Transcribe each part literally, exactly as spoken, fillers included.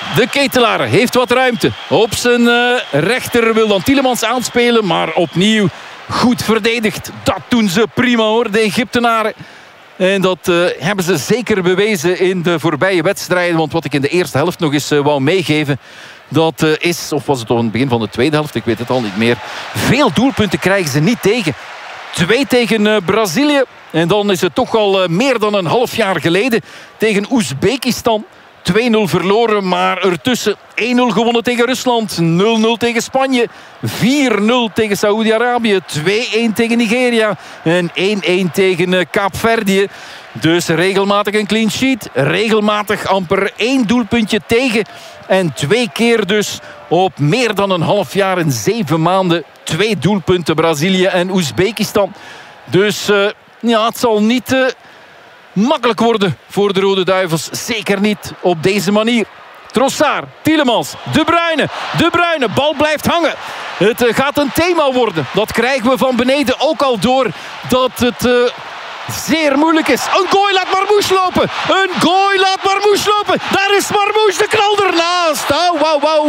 De Ketelaar heeft wat ruimte. Op zijn uh, rechter wil dan Tielemans aanspelen. Maar opnieuw goed verdedigd. Dat doen ze prima hoor, de Egyptenaren. En dat uh, hebben ze zeker bewezen in de voorbije wedstrijden. Want wat ik in de eerste helft nog eens uh, wou meegeven... dat uh, is, of was het al in het begin van de tweede helft, ik weet het al niet meer. Veel doelpunten krijgen ze niet tegen. Twee tegen uh, Brazilië. En dan is het toch al uh, meer dan een half jaar geleden tegen Oezbekistan. twee nul verloren, maar ertussen één nul gewonnen tegen Rusland. nul nul tegen Spanje. vier nul tegen Saoedi-Arabië. twee-één tegen Nigeria. En één-één tegen uh, Kaapverdië. Dus regelmatig een clean sheet. Regelmatig amper één doelpuntje tegen. En twee keer dus op meer dan een half jaar en zeven maanden. Twee doelpunten Brazilië en Oezbekistan. Dus uh, ja, het zal niet uh, makkelijk worden voor de Rode Duivels. Zeker niet op deze manier. Trossard, Tielemans, De Bruyne. De Bruyne, bal blijft hangen. Het uh, gaat een thema worden. Dat krijgen we van beneden ook al door dat het... Uh, zeer moeilijk is. Een gooi laat Marmouche lopen. Een gooi laat Marmouche lopen. Daar is Marmouche, de knal ernaast. Au, wauw, wauw.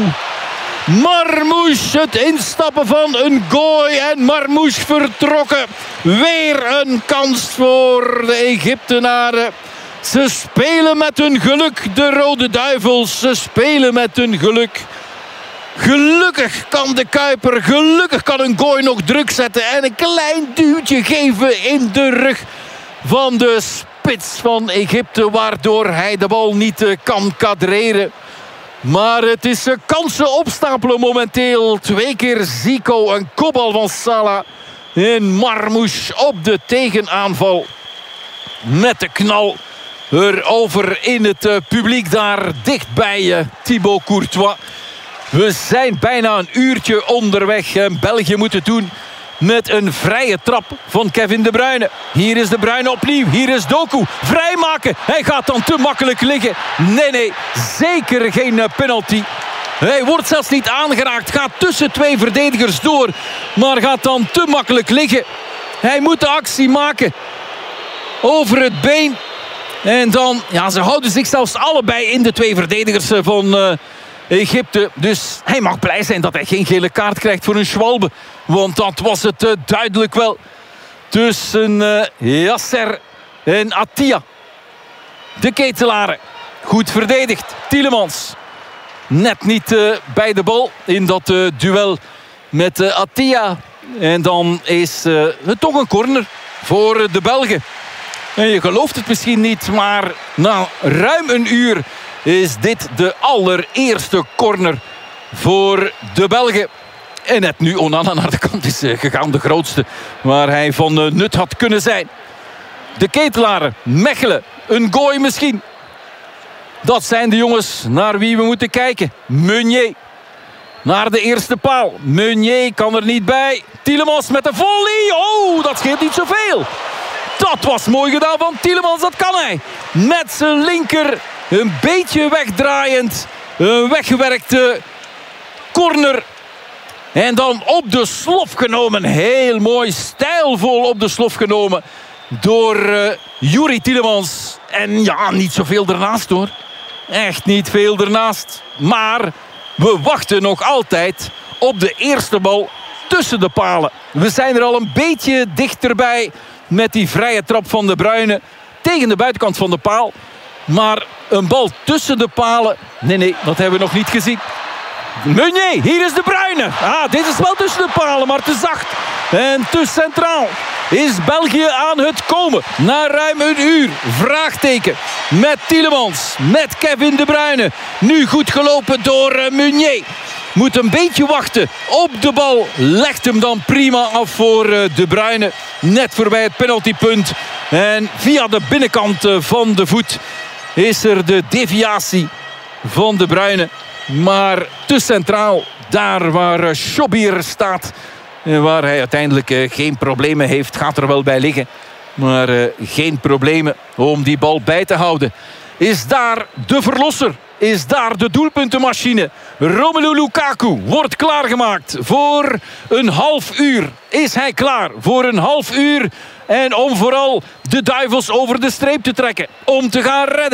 Marmouche, het instappen van een gooi. En Marmouche vertrokken. Weer een kans voor de Egyptenaren. Ze spelen met hun geluk, de Rode Duivels. Ze spelen met hun geluk. Gelukkig kan de Kuiper, gelukkig kan een gooi nog druk zetten. En een klein duwtje geven in de rug van de spits van Egypte. Waardoor hij de bal niet kan kadreren. Maar het is kansen opstapelen momenteel. Twee keer Zico, een kopbal van Salah. En Marmouche op de tegenaanval. Met de knal erover in het publiek daar dichtbij Thibaut Courtois. We zijn bijna een uurtje onderweg. En België moet het doen met een vrije trap van Kevin De Bruyne. Hier is De Bruyne opnieuw. Hier is Doku. Vrijmaken. Hij gaat dan te makkelijk liggen. Nee, nee. Zeker geen penalty. Hij wordt zelfs niet aangeraakt. Gaat tussen twee verdedigers door. Maar gaat dan te makkelijk liggen. Hij moet de actie maken. Over het been. En dan, ja, ze houden zich zelfs allebei in, de twee verdedigers van... Uh, Egypte, dus hij mag blij zijn dat hij geen gele kaart krijgt voor een Schwalbe. Want dat was het uh, duidelijk wel. Tussen uh, Yasser en Attia. De Ketelaren. Goed verdedigd. Tielemans. Net niet uh, bij de bal in dat uh, duel met uh, Attia. En dan is uh, het toch een corner voor uh, de Belgen. En je gelooft het misschien niet, maar na ruim een uur... is dit de allereerste corner voor de Belgen. En net nu Onana naar de kant is gegaan. De grootste waar hij van nut had kunnen zijn. De Ketelaren, Mechelen, een gooi misschien. Dat zijn de jongens naar wie we moeten kijken. Meunier naar de eerste paal. Meunier kan er niet bij. Tielemans met de volley. Oh, dat scheelt niet zoveel. Dat was mooi gedaan van Tielemans, dat kan hij. Met zijn linker... een beetje wegdraaiend. Een weggewerkte corner. En dan op de slof genomen. Heel mooi, stijlvol op de slof genomen. Door uh, Youri Tielemans. En ja, niet zoveel ernaast hoor. Echt niet veel ernaast. Maar we wachten nog altijd op de eerste bal tussen de palen. We zijn er al een beetje dichterbij met die vrije trap van De Bruyne. Tegen de buitenkant van de paal. Maar een bal tussen de palen. Nee, nee, dat hebben we nog niet gezien. Meunier, hier is De Bruyne. Ah, dit is wel tussen de palen, maar te zacht. En te centraal. Is België aan het komen? Na ruim een uur. Vraagteken. Met Tielemans. Met Kevin De Bruyne. Nu goed gelopen door Meunier. Moet een beetje wachten op de bal. Legt hem dan prima af voor De Bruyne. Net voorbij het penaltypunt. En via de binnenkant van de voet is er de deviatie van De Bruyne. Maar te centraal, daar waar Schobier staat. En waar hij uiteindelijk uh, geen problemen heeft. Gaat er wel bij liggen. Maar uh, geen problemen om die bal bij te houden. Is daar de verlosser. Is daar de doelpuntenmachine. Romelu Lukaku wordt klaargemaakt voor een half uur. Is hij klaar voor een half uur. En om vooral de duivels over de streep te trekken. Om te gaan redden.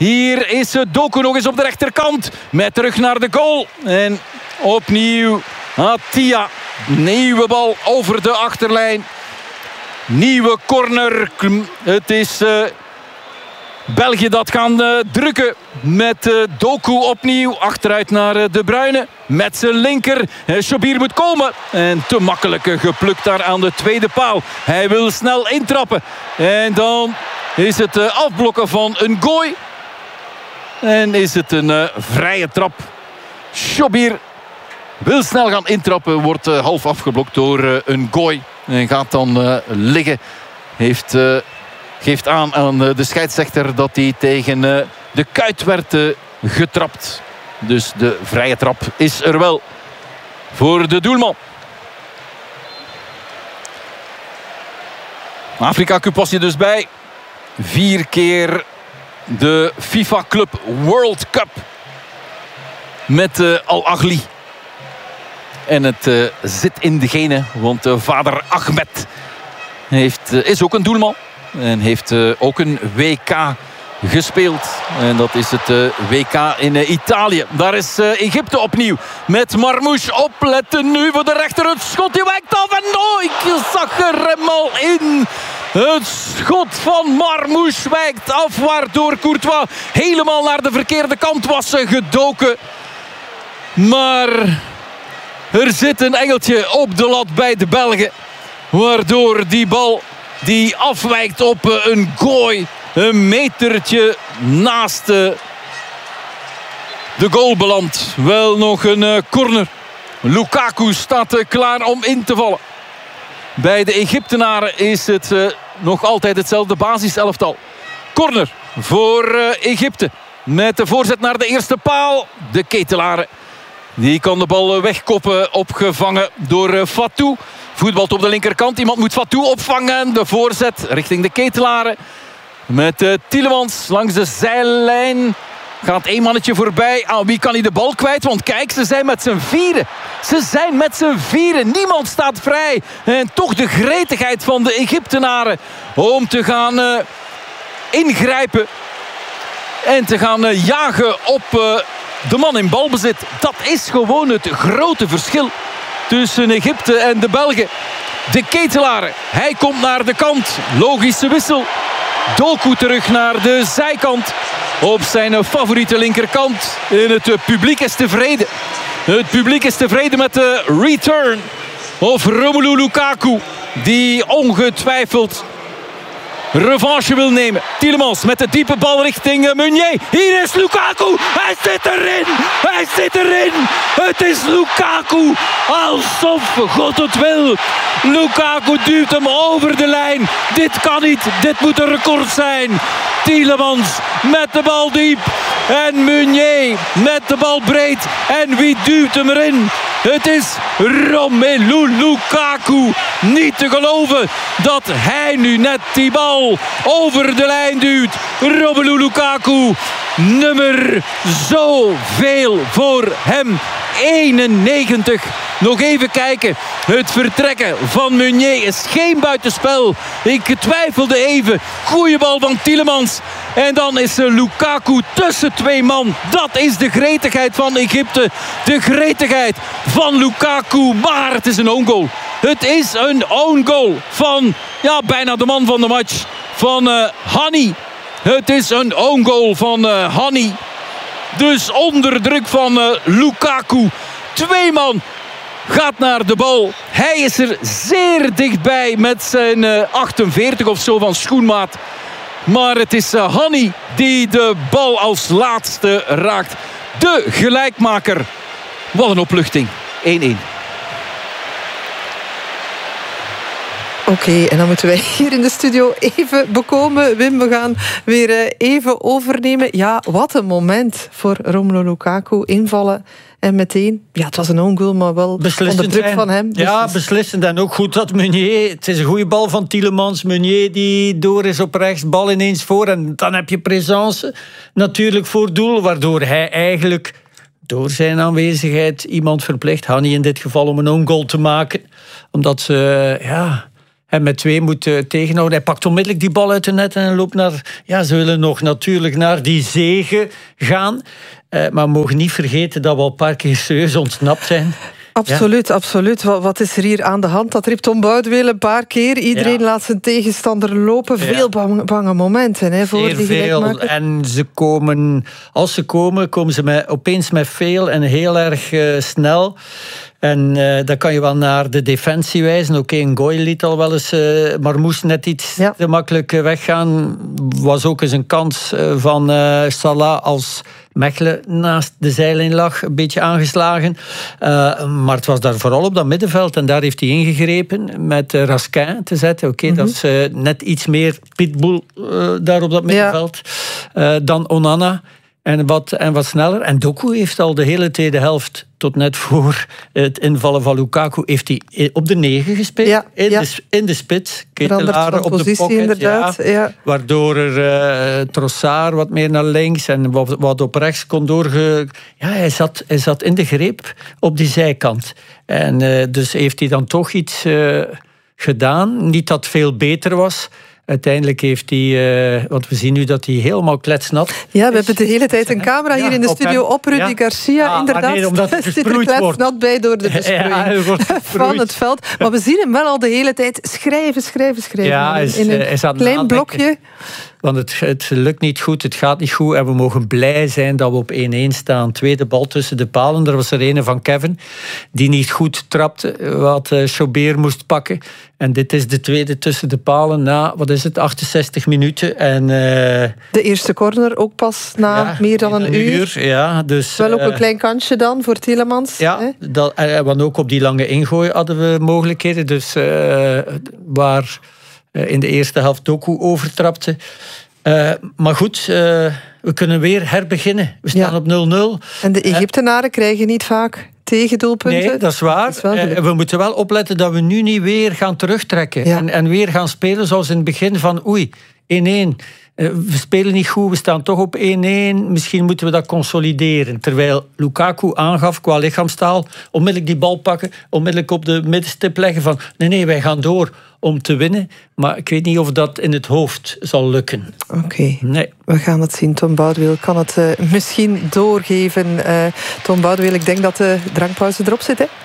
Hier is Doku nog eens op de rechterkant. Met terug naar de goal. En opnieuw Attia. Nieuwe bal over de achterlijn. Nieuwe corner. Het is uh, België dat gaan uh, drukken. Met uh, Doku opnieuw. Achteruit naar uh, De Bruyne. Met zijn linker. Uh, Chobir moet komen. En te makkelijk uh, geplukt daar aan de tweede paal. Hij wil snel intrappen. En dan is het uh, afblokken van een gooi. En is het een uh, vrije trap. Chobir wil snel gaan intrappen. Wordt uh, half afgeblokt door uh, een gooi. En gaat dan uh, liggen. Heeft, uh, geeft aan aan uh, de scheidsrechter dat hij tegen uh, de kuit werd uh, getrapt. Dus de vrije trap is er wel voor de doelman. Afrika Cup was je dus bij. Vier keer de FIFA Club World Cup. Met uh, Al-Ahly. En het uh, zit in de genen, want uh, vader Ahmed heeft, uh, is ook een doelman. En heeft uh, ook een W K gespeeld. En dat is het uh, W K in uh, Italië. Daar is uh, Egypte opnieuw. Met Marmouche opletten nu voor de rechter. Het schot die wijkt af. En oh, ik zag er hem al in. Het schot van Marmouche wijkt af. Waardoor Courtois helemaal naar de verkeerde kant was uh, gedoken. Maar er zit een engeltje op de lat bij de Belgen. Waardoor die bal die afwijkt op uh, een gooi. Een metertje naast uh, de goal belandt. Wel nog een uh, corner. Lukaku staat uh, klaar om in te vallen. Bij de Egyptenaren is het uh, nog altijd hetzelfde basiselftal. Corner voor uh, Egypte. Met de voorzet naar de eerste paal. De Ketelaren. Die kan de bal wegkoppen. Opgevangen door uh, Fatou. Voetbalt op de linkerkant. Iemand moet Fatou opvangen. De voorzet richting de Ketelaren. Met uh, Tielemans langs de zijlijn. Gaat één mannetje voorbij. Aan wie kan hij de bal kwijt? Want kijk, ze zijn met z'n vieren. Ze zijn met z'n vieren. Niemand staat vrij. En toch de gretigheid van de Egyptenaren. Om te gaan uh, ingrijpen. En te gaan uh, jagen op uh, de man in balbezit. Dat is gewoon het grote verschil tussen Egypte en de Belgen. De Ketelaren. Hij komt naar de kant. Logische wissel. Doku terug naar de zijkant. Op zijn favoriete linkerkant. En het publiek is tevreden. Het publiek is tevreden met de return. Of Romelu Lukaku. Die ongetwijfeld revanche wil nemen. Tielemans met de diepe bal richting Meunier. Hier is Lukaku. Hij zit erin. Hij zit erin. Het is Lukaku. Alsof God het wil. Lukaku duwt hem over de lijn. Dit kan niet. Dit moet een record zijn. Tielemans met de bal diep. En Meunier met de bal breed. En wie duwt hem erin? Het is Romelu Lukaku. Niet te geloven dat hij nu net die bal over de lijn duwt. Romelu Lukaku. Nummer zoveel voor hem. eenennegentig. Nog even kijken. Het vertrekken van Meunier is geen buitenspel. Ik twijfelde even. Goeie bal van Tielemans. En dan is Lukaku tussen twee man. Dat is de gretigheid van Egypte. De gretigheid van Lukaku. Maar het is een own goal. Het is een own goal van ja, bijna de man van de match. Van uh, Hani. Het is een own goal van uh, Hani. Dus onder druk van uh, Lukaku. Twee man gaat naar de bal. Hij is er zeer dichtbij met zijn uh, achtenveertig of zo van schoenmaat. Maar het is uh, Hani die de bal als laatste raakt. De gelijkmaker. Wat een opluchting. één-één. Oké, okay, en dan moeten wij hier in de studio even bekomen. Wim, we gaan weer even overnemen. Ja, wat een moment voor Romelu Lukaku. Invallen en meteen... Ja, het was een own goal, maar wel beslissend onder druk zijn. van hem. Ja, dus beslissend. En ook goed dat Meunier... Het is een goede bal van Tielemans. Meunier die door is op rechts. Bal ineens voor. En dan heb je Présence natuurlijk voor doel. Waardoor hij eigenlijk door zijn aanwezigheid iemand verplicht, Hani in dit geval, om een own goal te maken. Omdat ze... Ja, en met twee moet uh, tegenhouden. Hij pakt onmiddellijk die bal uit de net en loopt naar... Ja, ze willen nog natuurlijk naar die zege gaan. Uh, maar we mogen niet vergeten dat we al een paar keer serieus ontsnapt zijn. Absoluut, ja. absoluut. Wat, wat is er hier aan de hand? Dat riep Tom Boudewijn een paar keer. Iedereen ja. laat zijn tegenstander lopen. Ja. Veel bange, bange momenten hè, voor Zeer die gelijkmaker. En ze komen, als ze komen, komen ze met, opeens met veel en heel erg uh, snel. En uh, dan kan je wel naar de defensie wijzen. Oké, okay, Ngoy liet al wel eens, uh, maar moest net iets ja. te makkelijk weggaan. Was ook eens een kans uh, van uh, Salah als Mechelen naast de zijlijn lag, een beetje aangeslagen. Uh, maar het was daar vooral op dat middenveld. En daar heeft hij ingegrepen met uh, Raskin te zetten. Oké, okay, mm-hmm. dat is uh, net iets meer pitbull uh, daar op dat middenveld ja. uh, dan Onana. En wat, en wat sneller. En Doku heeft al de hele tweede helft, tot net voor het invallen van Lukaku, heeft hij op de negen gespeeld. Ja, in, ja. De, in de spits. Ketelaar op de pocket. Inderdaad. Ja, ja. Waardoor er uh, Trossard wat meer naar links en wat, wat op rechts kon doorge... Ja, hij zat, hij zat in de greep op die zijkant. En uh, dus heeft hij dan toch iets uh, gedaan. Niet dat veel beter was. Uiteindelijk heeft hij, uh, want we zien nu dat hij helemaal kletsnat is. Ja, we hebben de hele tijd een camera hier ja, in de studio op, op Rudy ja. Garcia. Ah, inderdaad, nee, omdat het zit er kletsnat bij door de besproeiing ja, van het veld. Maar we zien hem wel al de hele tijd schrijven, schrijven, schrijven. Ja, is, in een is klein nadenken. blokje. Want het, het lukt niet goed, het gaat niet goed. En we mogen blij zijn dat we op één-één staan. Tweede bal tussen de palen. Er was er een van Kevin, die niet goed trapte, wat uh, Chobert moest pakken. En dit is de tweede tussen de palen na, wat is het, achtenzestig minuten. En, uh, de eerste corner ook pas na ja, meer dan een, een uur. uur. Ja, dus, wel ook uh, een klein kansje dan voor Tielemans. Ja, dat, uh, want ook op die lange ingooi hadden we mogelijkheden. Dus uh, waar uh, in de eerste helft Doku overtrapte. Uh, maar goed, uh, we kunnen weer herbeginnen. We staan ja. op nul nul. En de Egyptenaren uh, krijgen niet vaak tegendoelpunten. Nee, dat is waar. Dat is wel uh, we moeten wel opletten dat we nu niet weer gaan terugtrekken. Ja. En, en weer gaan spelen zoals in het begin van oei, één-één. Uh, we spelen niet goed, we staan toch op één-één. Misschien moeten we dat consolideren. Terwijl Lukaku aangaf qua lichaamstaal, onmiddellijk die bal pakken, onmiddellijk op de middenstip leggen van nee, nee, wij gaan door om te winnen. Maar ik weet niet of dat in het hoofd zal lukken. Oké, okay. nee. We gaan het zien. Tom Boudewijn kan het uh, misschien doorgeven. Uh, Tom Boudewijn, ik denk dat de drankpauze erop zit, hè?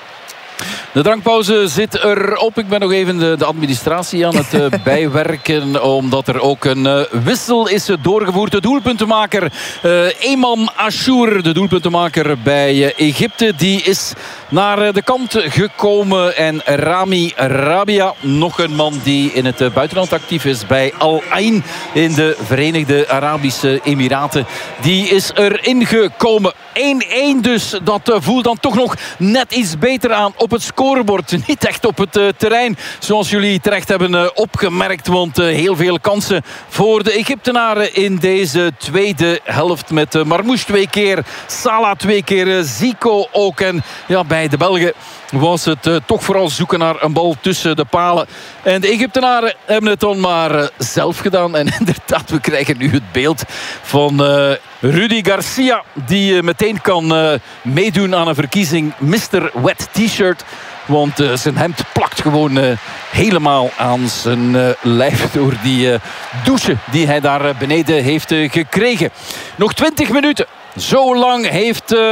De drankpauze zit erop. Ik ben nog even de, de administratie aan het uh, bijwerken. Omdat er ook een uh, wissel is doorgevoerd. De doelpuntenmaker uh, Eman Ashour, de doelpuntenmaker bij uh, Egypte, die is naar uh, de kant gekomen. En Rami Rabia, nog een man die in het uh, buitenland actief is bij Al Ain in de Verenigde Arabische Emiraten, die is erin gekomen. één-één dus. Dat uh, voelt dan toch nog net iets beter aan op het scorebord. Niet echt op het uh, terrein, zoals jullie terecht hebben uh, opgemerkt. Want uh, heel veel kansen voor de Egyptenaren in deze tweede helft. Met uh, Marmouche twee keer, Salah twee keer, uh, Zico ook. En ja, bij de Belgen was het uh, toch vooral zoeken naar een bal tussen de palen. En de Egyptenaren hebben het dan maar uh, zelf gedaan. En inderdaad, we krijgen nu het beeld van uh, Rudy Garcia, die uh, meteen kan uh, meedoen aan een verkiezing mister Wet T-shirt. Want uh, zijn hemd plakt gewoon uh, helemaal aan zijn uh, lijf door die uh, douche die hij daar uh, beneden heeft uh, gekregen. Nog twintig minuten. Zo lang heeft uh,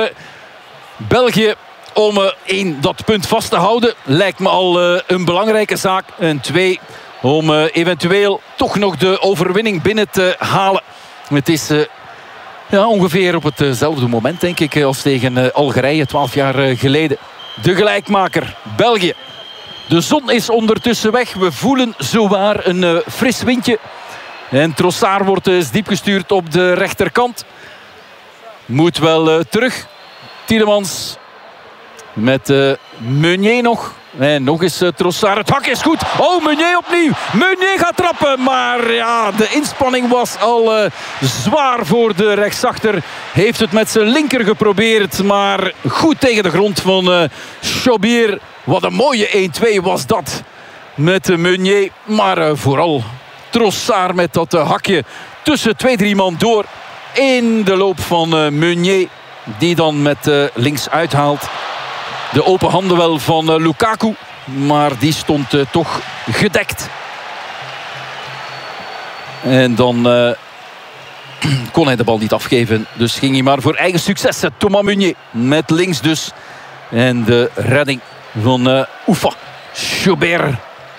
België om uh, één, dat punt vast te houden. Lijkt me al uh, een belangrijke zaak. En twee, om uh, eventueel toch nog de overwinning binnen te halen. Het is uh, ja, ongeveer op hetzelfde moment, denk ik, als tegen uh, Algerije twaalf jaar uh, geleden. De gelijkmaker, België. De zon is ondertussen weg. We voelen zowaar een uh, fris windje. En Trossard wordt uh, diep gestuurd op de rechterkant. Moet wel uh, terug. Tielemans met uh, Meunier nog. En nog eens uh, Trossard. Het hak is goed. Oh, Meunier opnieuw. Meunier gaat trappen. Maar ja, de inspanning was al uh, zwaar voor de rechtsachter. Heeft het met zijn linker geprobeerd. Maar goed tegen de grond van uh, Chobert. Wat een mooie één-twee was dat. Met uh, Meunier. Maar uh, vooral Trossard met dat uh, hakje tussen twee, drie man door. In de loop van uh, Meunier. Die dan met uh, links uithaalt. De open handen wel van uh, Lukaku. Maar die stond uh, toch gedekt. En dan uh, kon hij de bal niet afgeven. Dus ging hij maar voor eigen succes. Thomas Meunier met links dus. En de redding van uh, Oufa Choubert.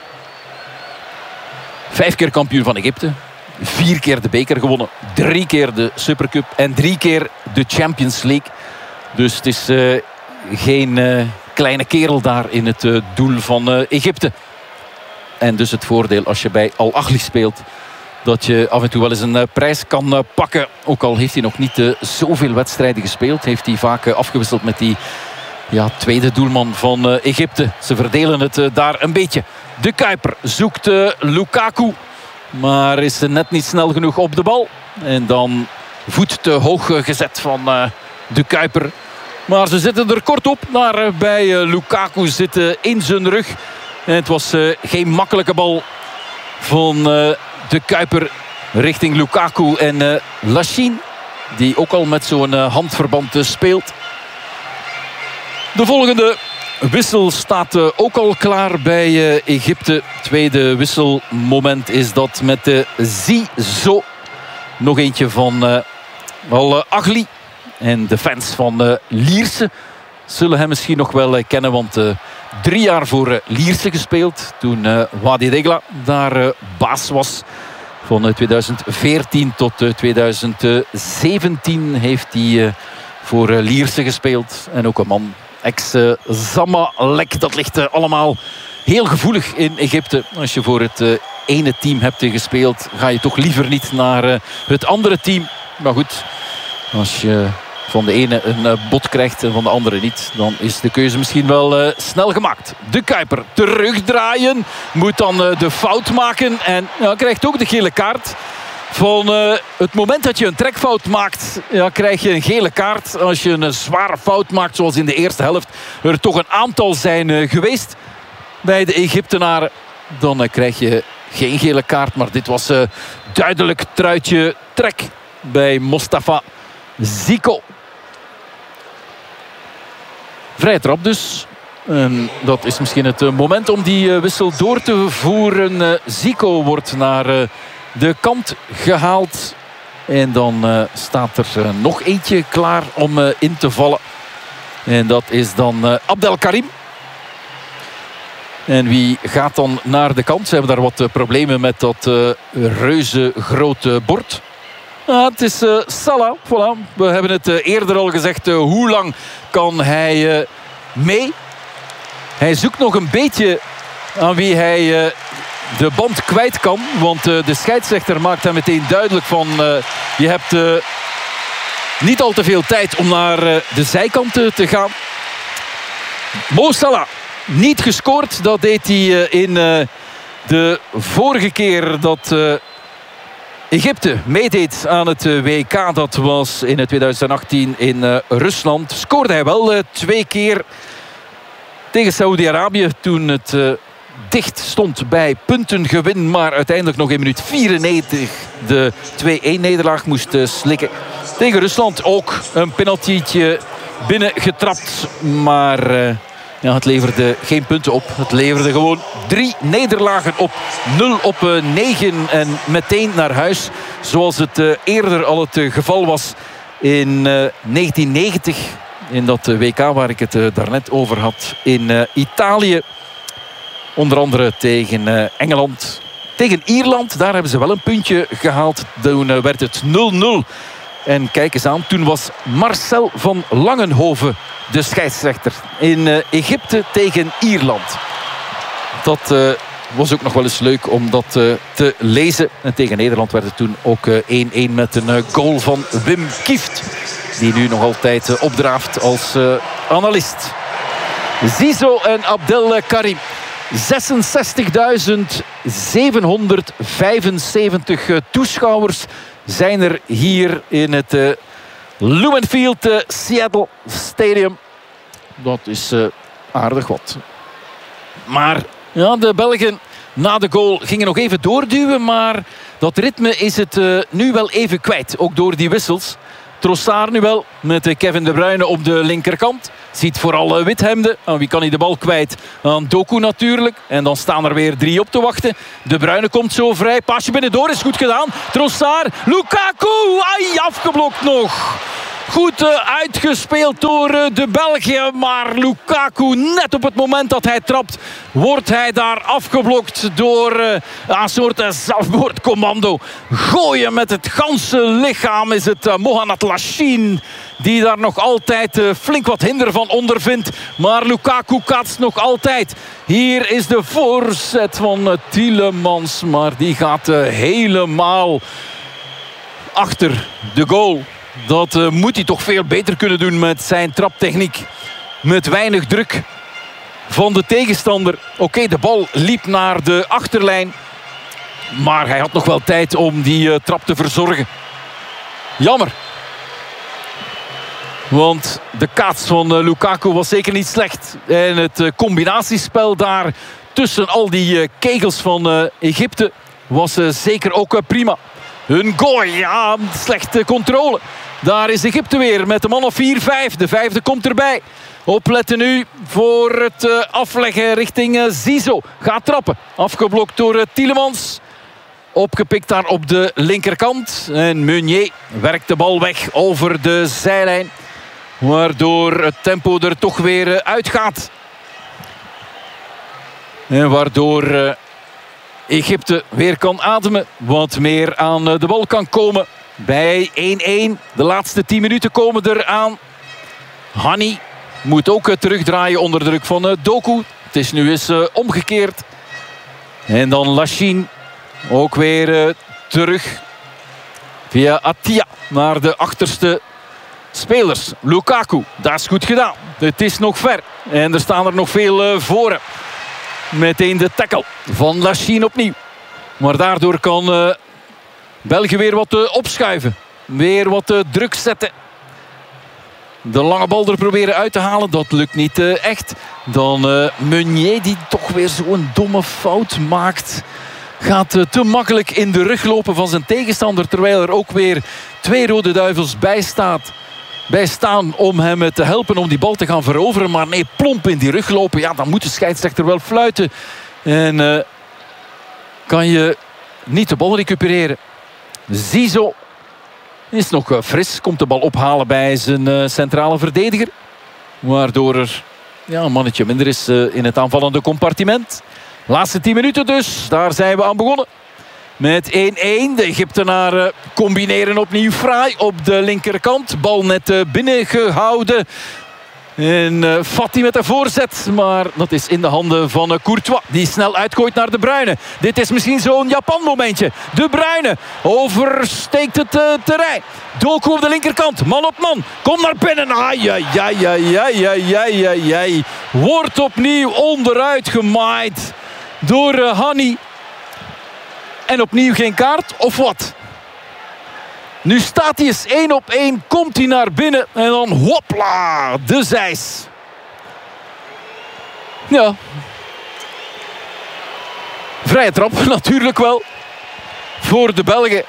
Vijf keer kampioen van Egypte. Vier keer de beker gewonnen. Drie keer de Supercup. En drie keer de Champions League. Dus het is uh, geen uh, kleine kerel daar in het uh, doel van uh, Egypte. En dus het voordeel als je bij Al Ahly speelt, dat je af en toe wel eens een uh, prijs kan uh, pakken. Ook al heeft hij nog niet uh, zoveel wedstrijden gespeeld. Heeft hij vaak uh, afgewisseld met die ja, tweede doelman van uh, Egypte. Ze verdelen het uh, daar een beetje. De Kuiper zoekt uh, Lukaku. Maar is net niet snel genoeg op de bal. En dan voet te hoog uh, gezet van uh, de Kuiper. Maar ze zitten er kort op. Daar uh, bij uh, Lukaku zitten in zijn rug. En het was uh, geen makkelijke bal van uh, de Kuiper richting Lukaku en uh, Lachine. Die ook al met zo'n uh, handverband uh, speelt. De volgende wissel staat uh, ook al klaar bij uh, Egypte. Tweede wisselmoment is dat met de uh, Zizo. Nog eentje van uh, Al uh, Ahly. En de fans van uh, Lierse zullen hem misschien nog wel uh, kennen. Want uh, drie jaar voor uh, Lierse gespeeld. Toen uh, Wadi Degla daar uh, baas was. Van uh, tweeduizend veertien tot uh, tweeduizend zeventien heeft hij uh, voor uh, Lierse gespeeld. En ook een man, ex-Zamalek. Dat ligt uh, allemaal heel gevoelig in Egypte. Als je voor het uh, ene team hebt gespeeld, ga je toch liever niet naar uh, het andere team. Maar goed, als je van de ene een uh, bot krijgt en van de andere niet, dan is de keuze misschien wel uh, snel gemaakt. De Kuiper terugdraaien, moet dan uh, de fout maken en ja, krijgt ook de gele kaart. Van uh, het moment dat je een trekfout maakt, ja, krijg je een gele kaart. Als je een uh, zware fout maakt, zoals in de eerste helft er toch een aantal zijn uh, geweest bij de Egyptenaren, dan uh, krijg je geen gele kaart. Maar dit was uh, duidelijk truitje trek bij Mostafa Zico. Vrije trap dus. En dat is misschien het uh, moment om die uh, wissel door te voeren. Uh, Zico wordt naar uh, de kant gehaald. En dan uh, staat er uh, nog eentje klaar om uh, in te vallen. En dat is dan uh, Abdelkarim. En wie gaat dan naar de kant? Ze hebben daar wat uh, problemen met dat uh, reuze grote bord. Ah, het is uh, Salah. Voilà. We hebben het uh, eerder al gezegd. Uh, hoe lang kan hij uh, mee? Hij zoekt nog een beetje aan wie hij uh, de band kwijt kan. Want uh, de scheidsrechter maakt hem meteen duidelijk van... Uh, je hebt uh, niet al te veel tijd om naar uh, de zijkant uh, te gaan. Mo Salah. Niet gescoord. Dat deed hij uh, in uh, de vorige keer dat... Uh, Egypte meedeed aan het W K. Dat was in tweeduizend achttien in uh, Rusland. Scoorde hij wel uh, twee keer tegen Saoedi-Arabië. Toen het uh, dicht stond bij puntengewin. Maar uiteindelijk nog in minuut vierennegentig de twee-een nederlaag moest uh, slikken. Tegen Rusland ook een penaltietje binnengetrapt. Maar... Uh, Ja, het leverde geen punten op. Het leverde gewoon drie nederlagen op. nul op negen en meteen naar huis. Zoals het uh, eerder al het uh, geval was in uh, negentien negentig. In dat uh, W K waar ik het uh, daarnet over had. In uh, Italië. Onder andere tegen uh, Engeland. Tegen Ierland. Daar hebben ze wel een puntje gehaald. Toen uh, werd het nul nul. En kijk eens aan. Toen was Marcel van Langenhoven de scheidsrechter in uh, Egypte tegen Ierland. Dat uh, was ook nog wel eens leuk om dat uh, te lezen. En tegen Nederland werd het toen ook één-één uh, met een uh, goal van Wim Kieft. Die nu nog altijd uh, opdraaft als uh, analist. Zizo en Abdelkarim. zesenzestigduizend zevenhonderdvijfenzeventig uh, toeschouwers zijn er hier in het... Uh, Lumenfield uh, Seattle Stadium. Dat is uh, aardig wat. Maar ja, de Belgen na de goal gingen nog even doorduwen. Maar dat ritme is het uh, nu wel even kwijt. Ook door die wissels. Trossard nu wel met Kevin De Bruyne op de linkerkant. Ziet vooral Withemde. Aan wie kan hij de bal kwijt? Aan Doku natuurlijk. En dan staan er weer drie op te wachten. De Bruyne komt zo vrij. Pasje binnendoor is goed gedaan. Trossard. Lukaku. Ai, afgeblokt nog. Goed uh, uitgespeeld door uh, de Belgen. Maar Lukaku, net op het moment dat hij trapt, wordt hij daar afgeblokt door uh, een soort uh, zelfmoordcommando. Gooien met het ganse lichaam is het uh, Mohamed Lachine, die daar nog altijd uh, flink wat hinder van ondervindt. Maar Lukaku kaatst nog altijd. Hier is de voorzet van uh, Tielemans. Maar die gaat uh, helemaal achter de goal. Dat uh, moet hij toch veel beter kunnen doen met zijn traptechniek. Met weinig druk van de tegenstander. Oké, okay, de bal liep naar de achterlijn. Maar hij had nog wel tijd om die uh, trap te verzorgen. Jammer. Want de kaats van uh, Lukaku was zeker niet slecht. En het uh, combinatiespel daar tussen al die uh, kegels van uh, Egypte was uh, zeker ook uh, prima. Een gooi, ja, slechte controle. Daar is Egypte weer met de man of vier vijf. De vijfde komt erbij. Opletten nu voor het uh, afleggen richting uh, Zizou. Gaat trappen. Afgeblokt door uh, Tielemans. Opgepikt daar op de linkerkant. En Meunier werkt de bal weg over de zijlijn. Waardoor het tempo er toch weer uh, uitgaat. En waardoor Uh, Egypte weer kan ademen. Wat meer aan de bal kan komen. Bij één-één. De laatste tien minuten komen eraan. Hani moet ook terugdraaien onder druk van Doku. Het is nu eens omgekeerd. En dan Lachine ook weer terug. Via Atia naar de achterste spelers. Lukaku, dat is goed gedaan. Het is nog ver. En er staan er nog veel voor hem. Meteen de tackle van Lachine opnieuw. Maar daardoor kan uh, België weer wat uh, opschuiven. Weer wat uh, druk zetten. De lange bal er proberen uit te halen. Dat lukt niet uh, echt. Dan uh, Meunier die toch weer zo'n domme fout maakt. Gaat uh, te makkelijk in de rug lopen van zijn tegenstander. Terwijl er ook weer twee Rode Duivels bij staat. Bij staan om hem te helpen om die bal te gaan veroveren. Maar nee, plomp in die rug lopen. Ja, dan moet de scheidsrechter wel fluiten. En uh, kan je niet de bal recupereren. Zizou is nog uh, fris. Komt de bal ophalen bij zijn uh, centrale verdediger. Waardoor er ja, een mannetje minder is uh, in het aanvallende compartiment. Laatste tien minuten dus. Daar zijn we aan begonnen. Met één-één. De Egyptenaren combineren opnieuw fraai op de linkerkant. Bal net binnengehouden. En uh, Fati met de voorzet. Maar dat is in de handen van uh, Courtois. Die snel uitgooit naar De Bruyne. Dit is misschien zo'n Japan momentje. De Bruyne oversteekt het uh, terrein. Doku op de linkerkant. Man op man. Kom naar binnen. Ai, ai, ai, ai, ai, ai, ai, ai, ai. Wordt opnieuw onderuit gemaaid door uh, Hani. En opnieuw geen kaart, of wat? Nu staat hij eens één op één. Komt hij naar binnen. En dan hopla, de zeis. Ja. Vrije trap natuurlijk wel. Voor de Belgen.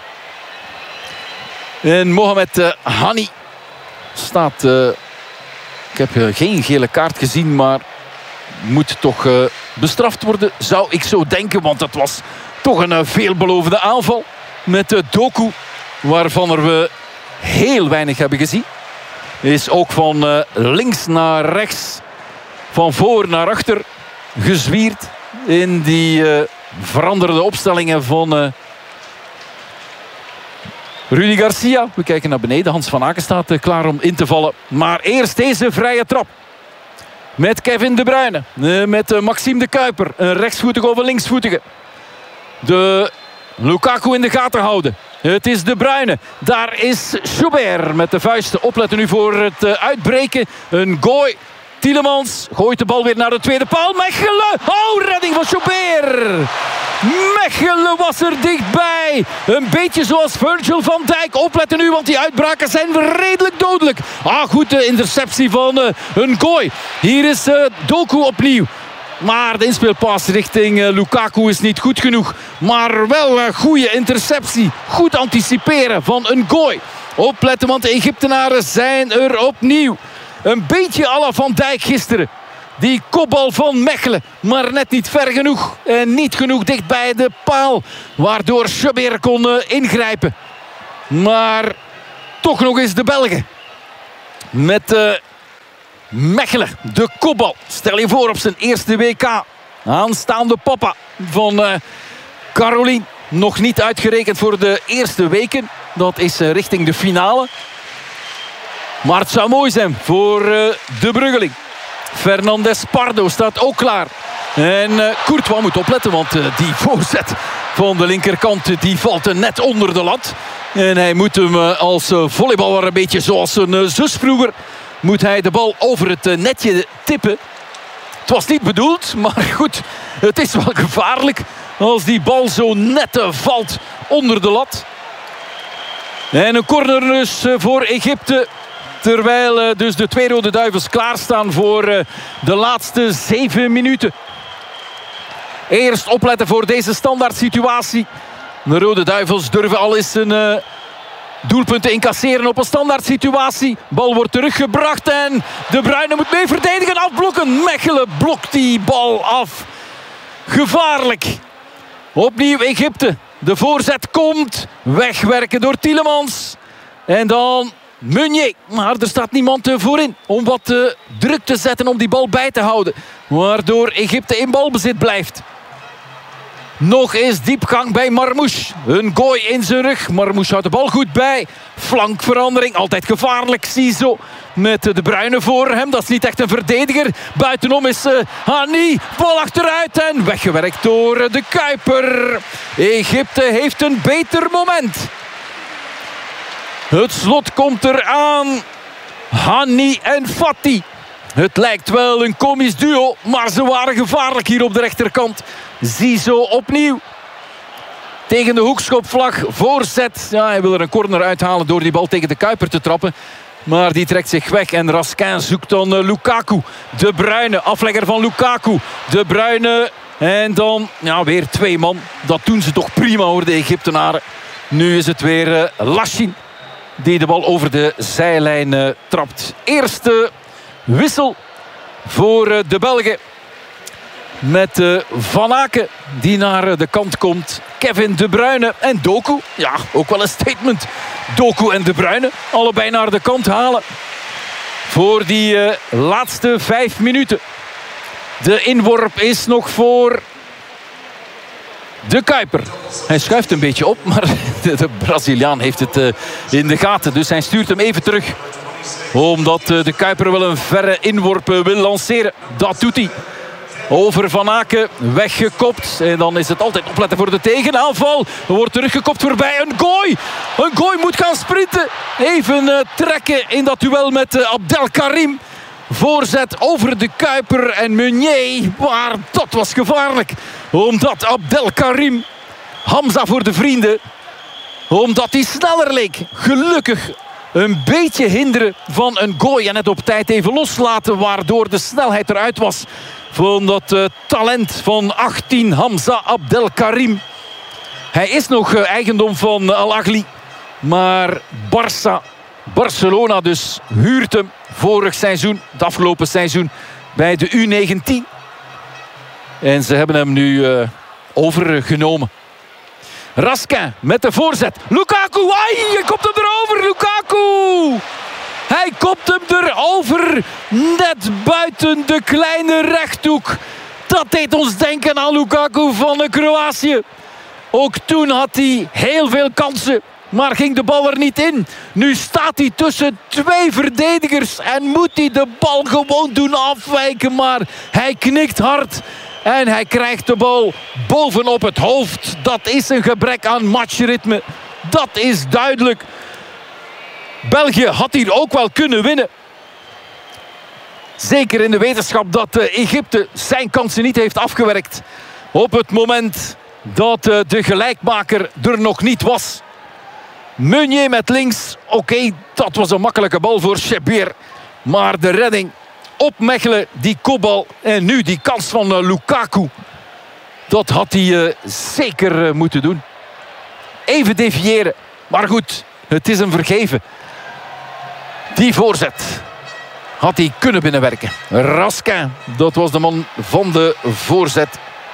En Mohamed uh, Hani staat... Uh, ik heb uh, geen gele kaart gezien, maar moet toch uh, bestraft worden. Zou ik zo denken, want dat was... toch een veelbelovende aanval met de Doku, waarvan we heel weinig hebben gezien. Is ook van uh, links naar rechts, van voor naar achter gezwierd in die uh, veranderde opstellingen van uh, Rudy Garcia. We kijken naar beneden. Hans van Aken staat uh, klaar om in te vallen. Maar eerst deze vrije trap. Met Kevin De Bruyne, uh, met uh, Maxime de Kuiper, een rechtsvoetige of een linksvoetige. De Lukaku in de gaten houden. Het is De Bruyne. Daar is Joubert met de vuisten. Opletten nu voor het uitbreken. Een gooi. Tielemans gooit de bal weer naar de tweede paal. Mechelen. Oh, redding van Joubert. Mechelen was er dichtbij. Een beetje zoals Virgil van Dijk. Opletten nu, want die uitbraken zijn redelijk dodelijk. Ah, goed, de interceptie van uh, een gooi. Hier is uh, Doku opnieuw. Maar de inspeelpas richting uh, Lukaku is niet goed genoeg. Maar wel een goede interceptie. Goed anticiperen van een gooi. Opletten, want de Egyptenaren zijn er opnieuw. Een beetje à la Van Dijk gisteren. Die kopbal van Mechelen, maar net niet ver genoeg. En niet genoeg dicht bij de paal. Waardoor Chabert kon uh, ingrijpen. Maar toch nog eens de Belgen. Met uh, Mechelen, de kopbal. Stel je voor op zijn eerste W K. Aanstaande papa van uh, Caroline. Nog niet uitgerekend voor de eerste weken. Dat is uh, richting de finale. Maar het zou mooi zijn voor uh, de Bruggeling. Fernandes Pardo staat ook klaar. En uh, Courtois moet opletten, want uh, die voorzet van de linkerkant uh, die valt uh, net onder de lat. En hij moet hem uh, als uh, volleyballer, een beetje zoals zijn uh, zus vroeger, moet hij de bal over het uh, netje tippen. Het was niet bedoeld, maar goed, het is wel gevaarlijk als die bal zo net uh, valt onder de lat. En een corner dus uh, voor Egypte. Terwijl uh, dus de twee Rode Duivels klaarstaan voor uh, de laatste zeven minuten. Eerst opletten voor deze standaard situatie. De Rode Duivels durven al eens een uh, doelpunt te incasseren op een standaard situatie. Bal wordt teruggebracht en De Bruyne moet mee verdedigen. Afblokken. Mechelen blokt die bal af. Gevaarlijk. Opnieuw Egypte. De voorzet komt. Wegwerken door Tielemans. En dan Meunier. Maar er staat niemand voorin om wat uh, druk te zetten om die bal bij te houden. Waardoor Egypte in balbezit blijft. Nog eens diepgang bij Marmouche. Een gooi in zijn rug. Marmouche houdt de bal goed bij. Flankverandering. Altijd gevaarlijk. Zizou met De Bruyne voor hem. Dat is niet echt een verdediger. Buitenom is uh, Hani. Bal achteruit en weggewerkt door de Kuiper. Egypte heeft een beter moment. Het slot komt eraan. Hani en Fati. Het lijkt wel een komisch duo, maar ze waren gevaarlijk hier op de rechterkant. Zizou opnieuw. Tegen de hoekschopvlag. Voorzet. Ja, hij wil er een corner uithalen door die bal tegen de Kuiper te trappen. Maar die trekt zich weg en Raskin zoekt dan uh, Lukaku. De Bruyne, aflegger van Lukaku. De Bruyne en dan ja, weer twee man. Dat doen ze toch prima hoor, de Egyptenaren. Nu is het weer uh, Lachin die de bal over de zijlijn uh, trapt. Eerste wissel voor uh, de Belgen. Met uh, Van Aken die naar uh, de kant komt. Kevin De Bruyne en Doku. Ja, ook wel een statement. Doku en De Bruyne allebei naar de kant halen. Voor die uh, laatste vijf minuten. De inworp is nog voor de Kuiper. Hij schuift een beetje op, maar de, de Braziliaan heeft het uh, in de gaten. Dus hij stuurt hem even terug. Omdat uh, de Kuiper wel een verre inworp uh, wil lanceren. Dat doet hij. Over Van Aken, weggekopt. En dan is het altijd opletten voor de tegenaanval. Er wordt teruggekopt voorbij. Een gooi. Een gooi moet gaan sprinten. Even uh, trekken in dat duel met uh, Abdelkarim. Voorzet over de Kuiper en Meunier. Maar dat was gevaarlijk. Omdat Abdelkarim, Hamza voor de vrienden, omdat hij sneller leek. Gelukkig een beetje hinderen van een gooi. En net op tijd even loslaten. Waardoor de snelheid eruit was. Van dat uh, talent van achttien, Hamza Abdelkarim. Hij is nog uh, eigendom van uh, Al Ahly. Maar Barça, Barcelona dus huurt hem vorig seizoen, het afgelopen seizoen, bij de U negentien. En ze hebben hem nu uh, overgenomen. Raskin met de voorzet. Lukaku, ai, hij kopt hem erover. Lukaku! Hij kopt hem erover. Net buiten de kleine rechthoek. Dat deed ons denken aan Lukaku van Kroatië. Ook toen had hij heel veel kansen. Maar ging de bal er niet in. Nu staat hij tussen twee verdedigers. En moet hij de bal gewoon doen afwijken. Maar hij knikt hard. En hij krijgt de bal bovenop het hoofd. Dat is een gebrek aan matchritme. Dat is duidelijk. België had hier ook wel kunnen winnen. Zeker in de wetenschap dat Egypte zijn kansen niet heeft afgewerkt. Op het moment dat de gelijkmaker er nog niet was. Meunier met links. Oké, okay, dat was een makkelijke bal voor Chabert. Maar de redding op Mechelen, die kopbal. En nu die kans van uh, Lukaku. Dat had hij uh, zeker uh, moeten doen. Even deviëren. Maar goed, Het is hem vergeven. Die voorzet had hij kunnen binnenwerken. Raskin, dat was de man van de voorzet.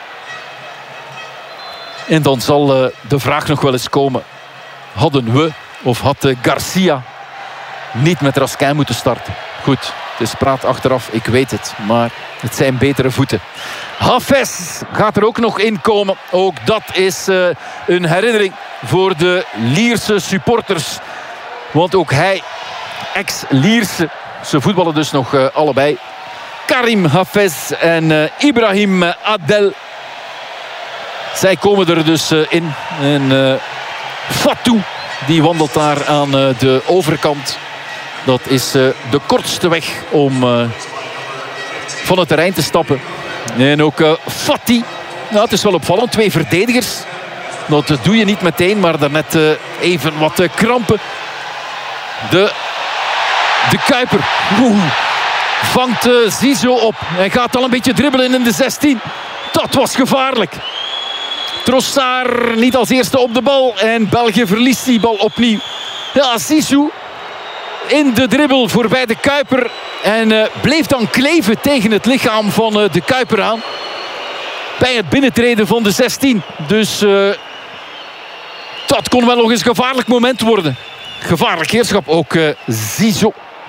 En dan zal uh, de vraag nog wel eens komen. Hadden we, of had uh, Garcia niet met Raskin moeten starten? Goed, het is praat achteraf, ik weet het. Maar het zijn betere voeten. Hafez gaat er ook nog in komen. Ook dat is uh, een herinnering voor de Lierse supporters. Want ook hij, ex-Lierse. Ze voetballen dus nog uh, allebei. Karim Hafez en uh, Ibrahim Adel. Zij komen er dus uh, in. En uh, Fatou, die wandelt daar aan uh, de overkant. Dat is uh, de kortste weg om uh, van het terrein te stappen. En ook uh, Fati. Nou, het is wel opvallend. Twee verdedigers. Dat uh, doe je niet meteen, maar daarnet uh, even wat uh, krampen. De, de Kuiper. Oeh. Vangt uh, Zizou op. Hij gaat al een beetje dribbelen in de zestien. Dat was gevaarlijk. Trossard niet als eerste op de bal. En België verliest die bal opnieuw. Ja, Zizou in de dribbel voorbij de Kuiper. En uh, bleef dan kleven tegen het lichaam van uh, de Kuiper aan. Bij het binnentreden van de zestien. Dus uh, dat kon wel nog eens een gevaarlijk moment worden. Gevaarlijk heerschap ook uh, Zizou.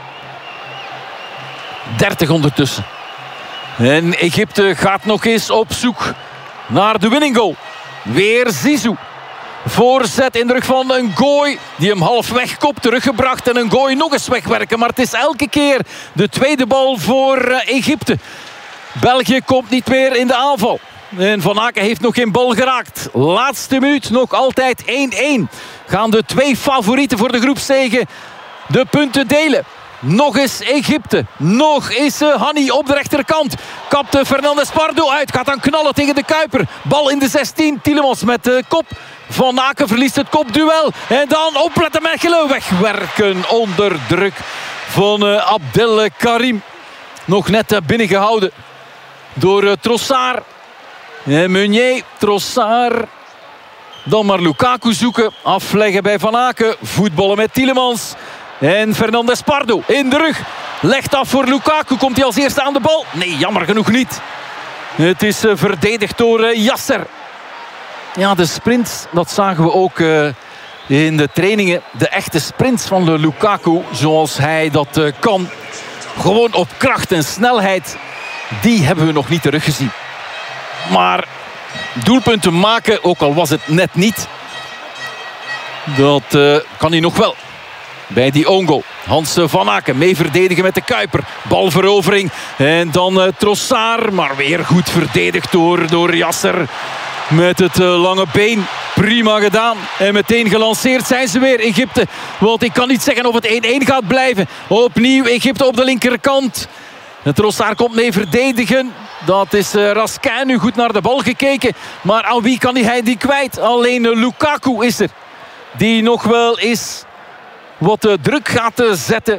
dertig ondertussen. En Egypte gaat nog eens op zoek naar de winning goal. Weer Zizou. Voorzet in de rug van een Gooi. Die hem halfweg kop teruggebracht. En een Gooi nog eens wegwerken. Maar het is elke keer de tweede bal voor Egypte. België komt niet meer in de aanval. En Van Aken heeft nog geen bal geraakt. Laatste minuut, nog altijd één-één. Gaan de twee favorieten voor de groepszege de punten delen. Nog eens Egypte. Nog is uh, Hani op de rechterkant. Kapt uh, Fernandes Pardo uit. Gaat dan knallen tegen de Kuiper. Bal in de zestien. Tielemans met de kop. Van Aken verliest het kopduel. En dan opletten Mechelen. Wegwerken onder druk van uh, Abdel Karim. Nog net uh, binnengehouden door uh, Trossard. En Meunier, Trossard. Dan maar Lukaku zoeken. Afleggen bij Van Aken. Voetballen met Tielemans. En Fernandes Pardo in de rug. Legt af voor Lukaku. Komt hij als eerste aan de bal? Nee, jammer genoeg niet. Het is uh, verdedigd door uh, Yasser. Ja, de sprints, dat zagen we ook uh, in de trainingen. De echte sprints van de Lukaku, zoals hij dat uh, kan. Gewoon op kracht en snelheid. Die hebben we nog niet teruggezien. Maar doelpunten maken, ook al was het net niet. Dat uh, kan hij nog wel. Bij die ongoal. Hans Van Aken mee verdedigen met de Kuiper. Balverovering. En dan uh, Trossard. Maar weer goed verdedigd door, door Yasser. Met het uh, lange been. Prima gedaan. En meteen gelanceerd zijn ze weer, Egypte. Want ik kan niet zeggen of het één-één gaat blijven. Opnieuw Egypte op de linkerkant. En Trossard komt mee verdedigen. Dat is uh, Raskin, nu goed naar de bal gekeken. Maar aan wie kan hij die kwijt? Alleen uh, Lukaku is er. Die nog wel is... wat uh, druk gaat uh, zetten.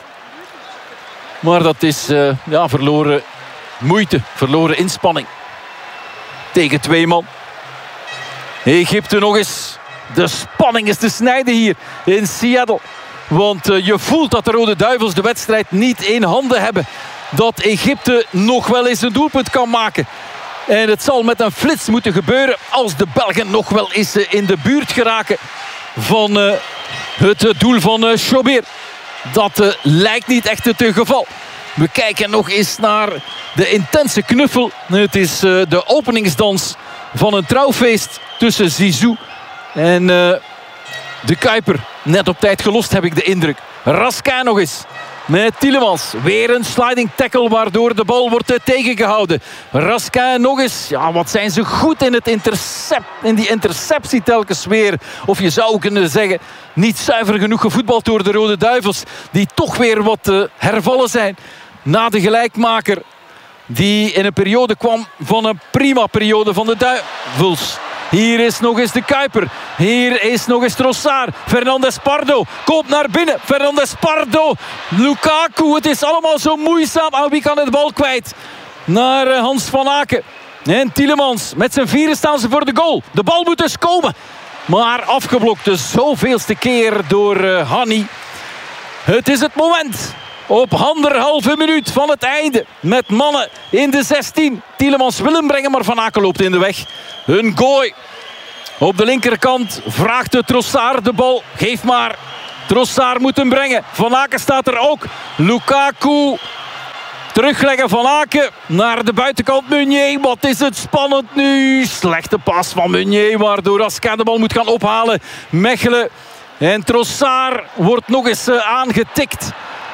Maar dat is uh, ja, verloren moeite. Verloren inspanning. Tegen twee man. Egypte nog eens. De spanning is te snijden hier in Seattle. Want uh, je voelt dat de Rode Duivels de wedstrijd niet in handen hebben. Dat Egypte nog wel eens een doelpunt kan maken. En het zal met een flits moeten gebeuren. Als de Belgen nog wel eens uh, in de buurt geraken van... Uh, Het doel van uh, Chobir. Dat uh, lijkt niet echt het uh, geval. We kijken nog eens naar de intense knuffel. Het is uh, de openingsdans van een trouwfeest tussen Zizou en uh, de Kuiper. Net op tijd gelost, heb ik de indruk. Raskin nog eens. Met Tielemans. Weer een sliding tackle waardoor de bal wordt uh, tegengehouden. Raskin nog eens. Ja, wat zijn ze goed in, het intercept, in die interceptie telkens weer. Of je zou kunnen zeggen, niet zuiver genoeg gevoetbald door de Rode Duivels. Die toch weer wat uh, hervallen zijn. Na de gelijkmaker. Die in een periode kwam van een prima periode van de Duivels. Hier is nog eens de Kuiper. Hier is nog eens Trossard. Fernandes Pardo komt naar binnen. Fernandes Pardo. Lukaku. Het is allemaal zo moeizaam. Aan wie kan het bal kwijt? Naar Hans Van Aken. En Tielemans. Met zijn vieren staan ze voor de goal. De bal moet dus komen. Maar afgeblokt de zoveelste keer door uh, Hanni. Het is het moment. Op anderhalve minuut van het einde. Met mannen in de zestien. Tielemans wil hem brengen, maar Van Aken loopt in de weg. Een gooi. Op de linkerkant vraagt de Trossard de bal. Geef maar. Trossard moet hem brengen. Van Aken staat er ook. Lukaku. Terugleggen Van Aken naar de buitenkant. Meunier, wat is het spannend nu. Slechte pas van Meunier, waardoor Asquin de bal moet gaan ophalen. Mechelen. En Trossard wordt nog eens uh, aangetikt.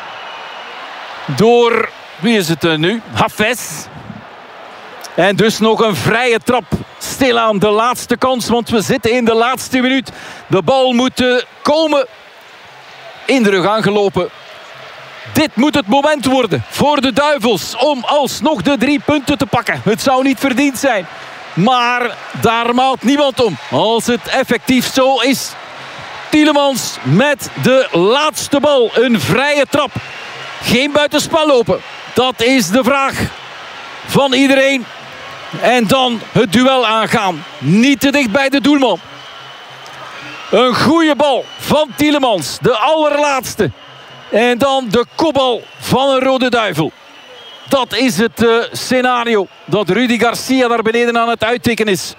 Door, wie is het uh, nu? Hafez. En dus nog een vrije trap. Stilaan de laatste kans, want we zitten in de laatste minuut. De bal moet uh, komen. In de rug aangelopen. Dit moet het moment worden voor de Duivels om alsnog de drie punten te pakken. Het zou niet verdiend zijn. Maar daar maalt niemand om. Als het effectief zo is. Tielemans met de laatste bal. Een vrije trap. Geen buitenspel lopen. Dat is de vraag van iedereen. En dan het duel aangaan. Niet te dicht bij de doelman. Een goede bal van Tielemans. De allerlaatste. En dan de kopbal van een Rode Duivel. Dat is het uh, scenario dat Rudy Garcia daar beneden aan het uittekenen is.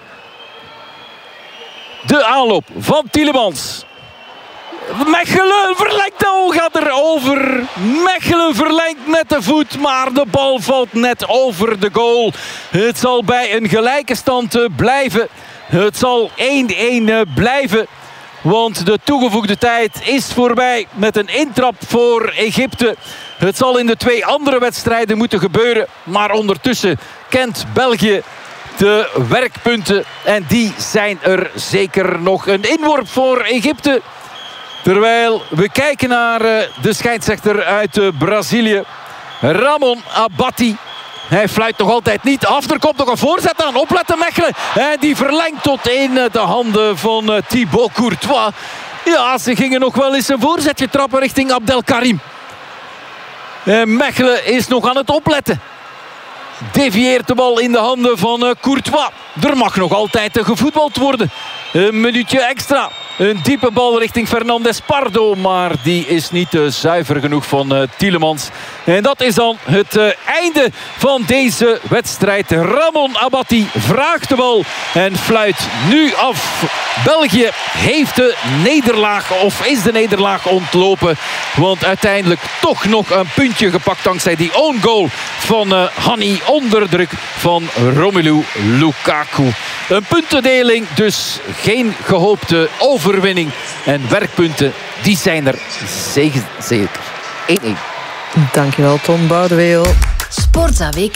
De aanloop van Tielemans. Mechelen verlengt, de oog gaat erover. Mechelen verlengt met de voet, maar de bal valt net over de goal. Het zal bij een gelijke stand uh, blijven. Het zal één-één uh, blijven. Want de toegevoegde tijd is voorbij met een intrap voor Egypte. Het zal in de twee andere wedstrijden moeten gebeuren. Maar ondertussen kent België de werkpunten. En die zijn er zeker nog. Een inworp voor Egypte. Terwijl we kijken naar de scheidsrechter uit Brazilië. Ramon Abati. Hij fluit nog altijd niet af. Er komt nog een voorzet aan. Opletten Mechelen. En die verlengt tot in de handen van Thibaut Courtois. Ja, ze gingen nog wel eens een voorzetje trappen richting Abdelkarim. En Mechelen is nog aan het opletten. Devieert de bal in de handen van Courtois. Er mag nog altijd gevoetbald worden. Een minuutje extra. Een diepe bal richting Fernandes Pardo. Maar die is niet uh, zuiver genoeg van uh, Tielemans. En dat is dan het uh, einde van deze wedstrijd. Ramon Abati vraagt de bal en fluit nu af. België heeft de nederlaag of is de nederlaag ontlopen. Want uiteindelijk toch nog een puntje gepakt dankzij die own goal van uh, Hanni onder druk van Romelu Lukaku. Een puntendeling, dus geen gehoopte overwinning. En werkpunten, die zijn er zeker. één-één. Dankjewel Tom Boudeweel. Sportza W K.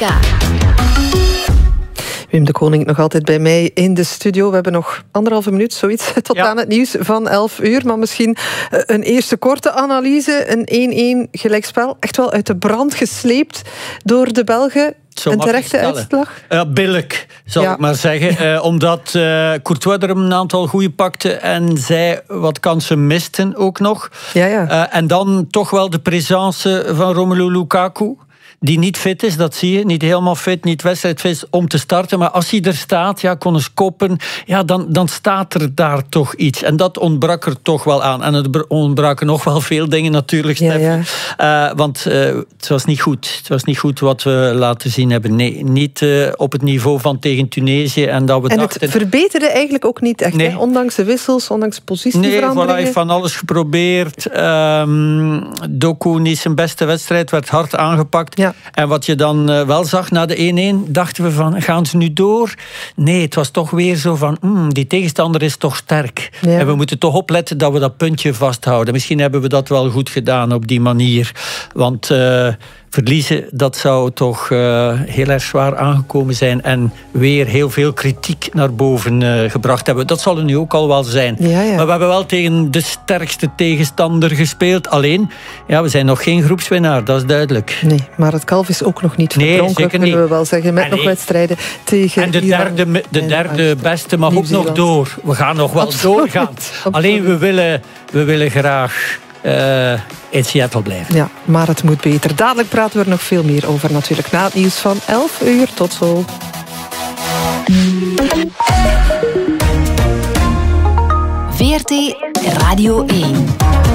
Wim de Koning nog altijd bij mij in de studio. We hebben nog anderhalve minuut, zoiets, tot ja. aan het nieuws van elf uur. Maar misschien een eerste korte analyse. Een één-één gelijkspel. Echt wel uit de brand gesleept door de Belgen. Zo een terechte uitslag? Ja, billig, zal ja. ik maar zeggen. Uh, omdat uh, Courtois er een aantal goede pakte en zij wat kansen misten ook nog. Ja, ja. Uh, en dan toch wel de présence van Romelu Lukaku. Die niet fit is, dat zie je. Niet helemaal fit, niet wedstrijdfit om te starten. Maar als hij er staat, ja, kon eens koppen. Ja, dan, dan staat er daar toch iets. En dat ontbrak er toch wel aan. En er ontbraken nog wel veel dingen natuurlijk, Stef. Ja, ja. Uh, want uh, het was niet goed. Het was niet goed wat we laten zien hebben. Nee, niet uh, op het niveau van tegen Tunesië. En, dat we en dachten... het verbeterde eigenlijk ook niet echt. Nee. Hè? Ondanks de wissels, ondanks positieveranderingen. Nee, voilà, hij heeft van alles geprobeerd. Um, Doku niet zijn beste wedstrijd, werd hard aangepakt. Ja. En wat je dan uh, wel zag na de één-één, dachten we van, gaan ze nu door? Nee, het was toch weer zo van, mm, die tegenstander is toch sterk. Ja. En we moeten toch opletten dat we dat puntje vasthouden. Misschien hebben we dat wel goed gedaan op die manier. Want uh, verliezen, dat zou toch uh, heel erg zwaar aangekomen zijn. En weer heel veel kritiek naar boven uh, gebracht hebben. Dat zal er nu ook al wel zijn. Ja, ja. Maar we hebben wel tegen de sterkste tegenstander gespeeld. Alleen, ja, we zijn nog geen groepswinnaar, dat is duidelijk. Nee, maar het kalf is ook nog niet verdronken, nee, kunnen we wel zeggen. Met en nog nee. wedstrijden tegen En de Iran derde, de derde beste mag ook nog door. We gaan nog wel Absoluut. doorgaan. Absoluut. Alleen, we willen, we willen graag Uh, in Seattle blijven. Ja, maar het moet beter. Dadelijk praten we er nog veel meer over natuurlijk. Na het nieuws van elf uur. Tot zo. V R T Radio één.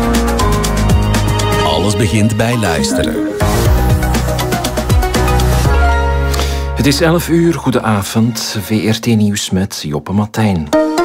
Alles begint bij luisteren. Het is elf uur, goedenavond, V R T Nieuws met Joppe Martijn.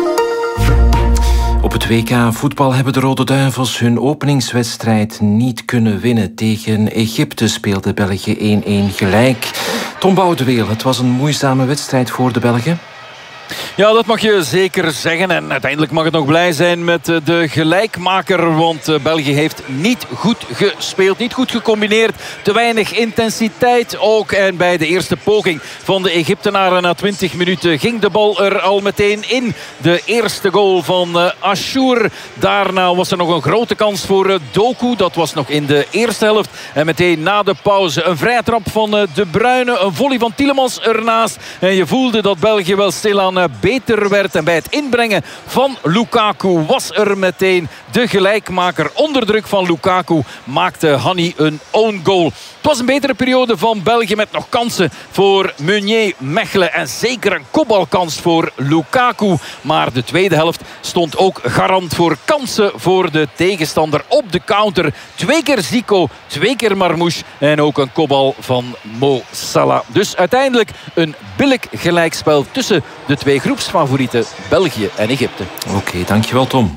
Op het W K voetbal hebben de Rode Duivels hun openingswedstrijd niet kunnen winnen. Tegen Egypte speelde België één-één gelijk. Tom Boudeweel, het was een moeizame wedstrijd voor de Belgen. Ja, dat mag je zeker zeggen. En uiteindelijk mag het nog blij zijn met de gelijkmaker. Want België heeft niet goed gespeeld. Niet goed gecombineerd. Te weinig intensiteit ook. En bij de eerste poging van de Egyptenaren na twintig minuten ging de bal er al meteen in. De eerste goal van Ashour. Daarna was er nog een grote kans voor Doku. Dat was nog in de eerste helft. En meteen na de pauze een vrije trap van De Bruyne. Een volley van Tielemans ernaast. En je voelde dat België wel stilaan beter werd. En bij het inbrengen van Lukaku was er meteen de gelijkmaker. Onder druk van Lukaku maakte Hanni een own goal. Het was een betere periode van België met nog kansen voor Meunier, Mechelen en zeker een kopbalkans voor Lukaku. Maar de tweede helft stond ook garant voor kansen voor de tegenstander op de counter. Twee keer Zico, twee keer Marmouche en ook een kopbal van Mo Salah. Dus uiteindelijk een billig gelijkspel tussen de twee groepsfavorieten België en Egypte. Oké, okay, dankjewel Tom.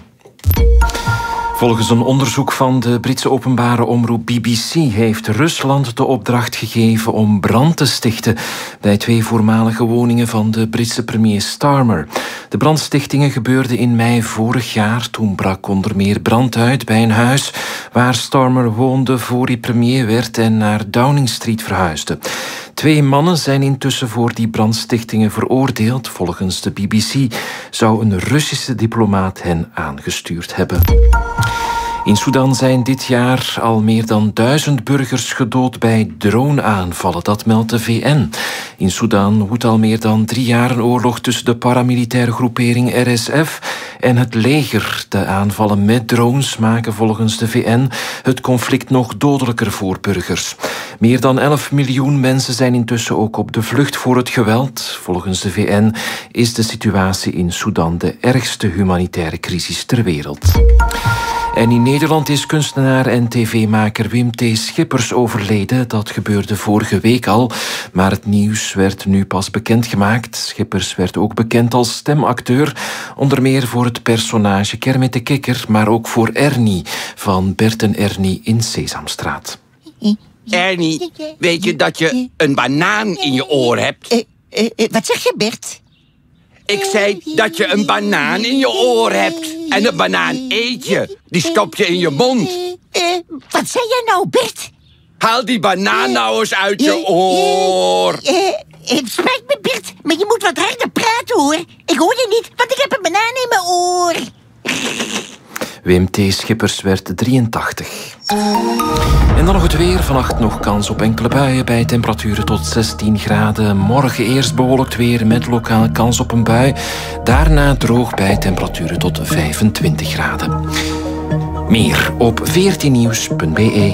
Volgens een onderzoek van de Britse openbare omroep B B C heeft Rusland de opdracht gegeven om brand te stichten bij twee voormalige woningen van de Britse premier Starmer. De brandstichtingen gebeurden in mei vorig jaar. Toen brak onder meer brand uit bij een huis waar Starmer woonde voor hij premier werd en naar Downing Street verhuisde. Twee mannen zijn intussen voor die brandstichtingen veroordeeld. Volgens de B B C zou een Russische diplomaat hen aangestuurd hebben. In Sudan zijn dit jaar al meer dan duizend burgers gedood bij droneaanvallen. Dat meldt de V N. In Sudan woedt al meer dan drie jaar een oorlog tussen de paramilitaire groepering R S F en het leger. De aanvallen met drones maken volgens de V N het conflict nog dodelijker voor burgers. Meer dan elf miljoen mensen zijn intussen ook op de vlucht voor het geweld. Volgens de V N is de situatie in Sudan de ergste humanitaire crisis ter wereld. En in Nederland is kunstenaar en tv-maker Wim T. Schippers overleden. Dat gebeurde vorige week al, maar het nieuws werd nu pas bekendgemaakt. Schippers werd ook bekend als stemacteur, onder meer voor het personage Kermit de Kikker, maar ook voor Ernie van Bert en Ernie in Sesamstraat. Ernie, weet je dat je een banaan in je oor hebt? Uh, uh, uh, wat zeg je, Bert? Ik zei dat je een banaan in je oor hebt. En een banaan eet je. Die stop je in je mond. Uh, uh, wat zei jij nou, Bert? Haal die banaan nou eens uit je oor. Uh, uh, het spijt me, Bert, maar je moet wat harder praten, hoor. Ik hoor je niet, want ik heb een banaan in mijn oor. Wim T. Schippers werd drieëntachtig. En dan nog het weer. Vannacht nog kans op enkele buien bij temperaturen tot zestien graden. Morgen eerst bewolkt weer met lokaal kans op een bui. Daarna droog bij temperaturen tot vijfentwintig graden. Meer op v r t nieuws punt b e.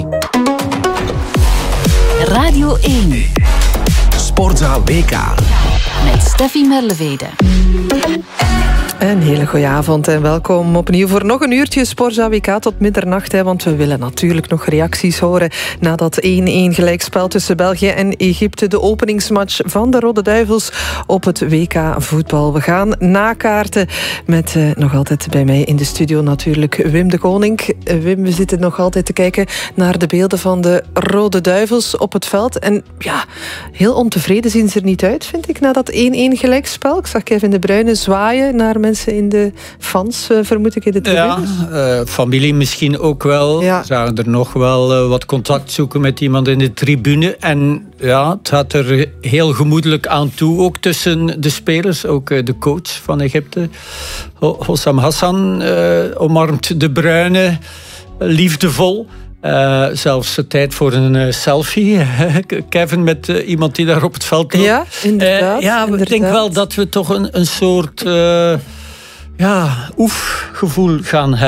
Radio één. Sportzaal W K. Met Steffi Merlevede. Een hele goede avond en welkom opnieuw voor nog een uurtje Sportza W K tot middernacht. Hè, want we willen natuurlijk nog reacties horen na dat één-één gelijkspel tussen België en Egypte. De openingsmatch van de Rode Duivels op het W K voetbal. We gaan nakaarten met uh, nog altijd bij mij in de studio natuurlijk Wim de Koning. Uh, Wim, we zitten nog altijd te kijken naar de beelden van de Rode Duivels op het veld. En ja, heel ontevreden zien ze er niet uit, vind ik, na dat één-één gelijkspel. Ik zag Kevin De Bruyne zwaaien naar mensen in de fans, uh, vermoed ik, in de tribunes. Ja, uh, familie misschien ook wel. Ja. Zagen er nog wel uh, wat contact zoeken met iemand in de tribune. En ja, het gaat er heel gemoedelijk aan toe, ook tussen de spelers. Ook uh, de coach van Egypte, Hossam Hassan, uh, omarmt De Bruyne uh, liefdevol. Uh, zelfs tijd voor een uh, selfie. Kevin met uh, iemand die daar op het veld loopt. Ja, inderdaad. Uh, ja, inderdaad. ik denk wel dat we toch een, een soort uh, ja, oefgevoel gaan hebben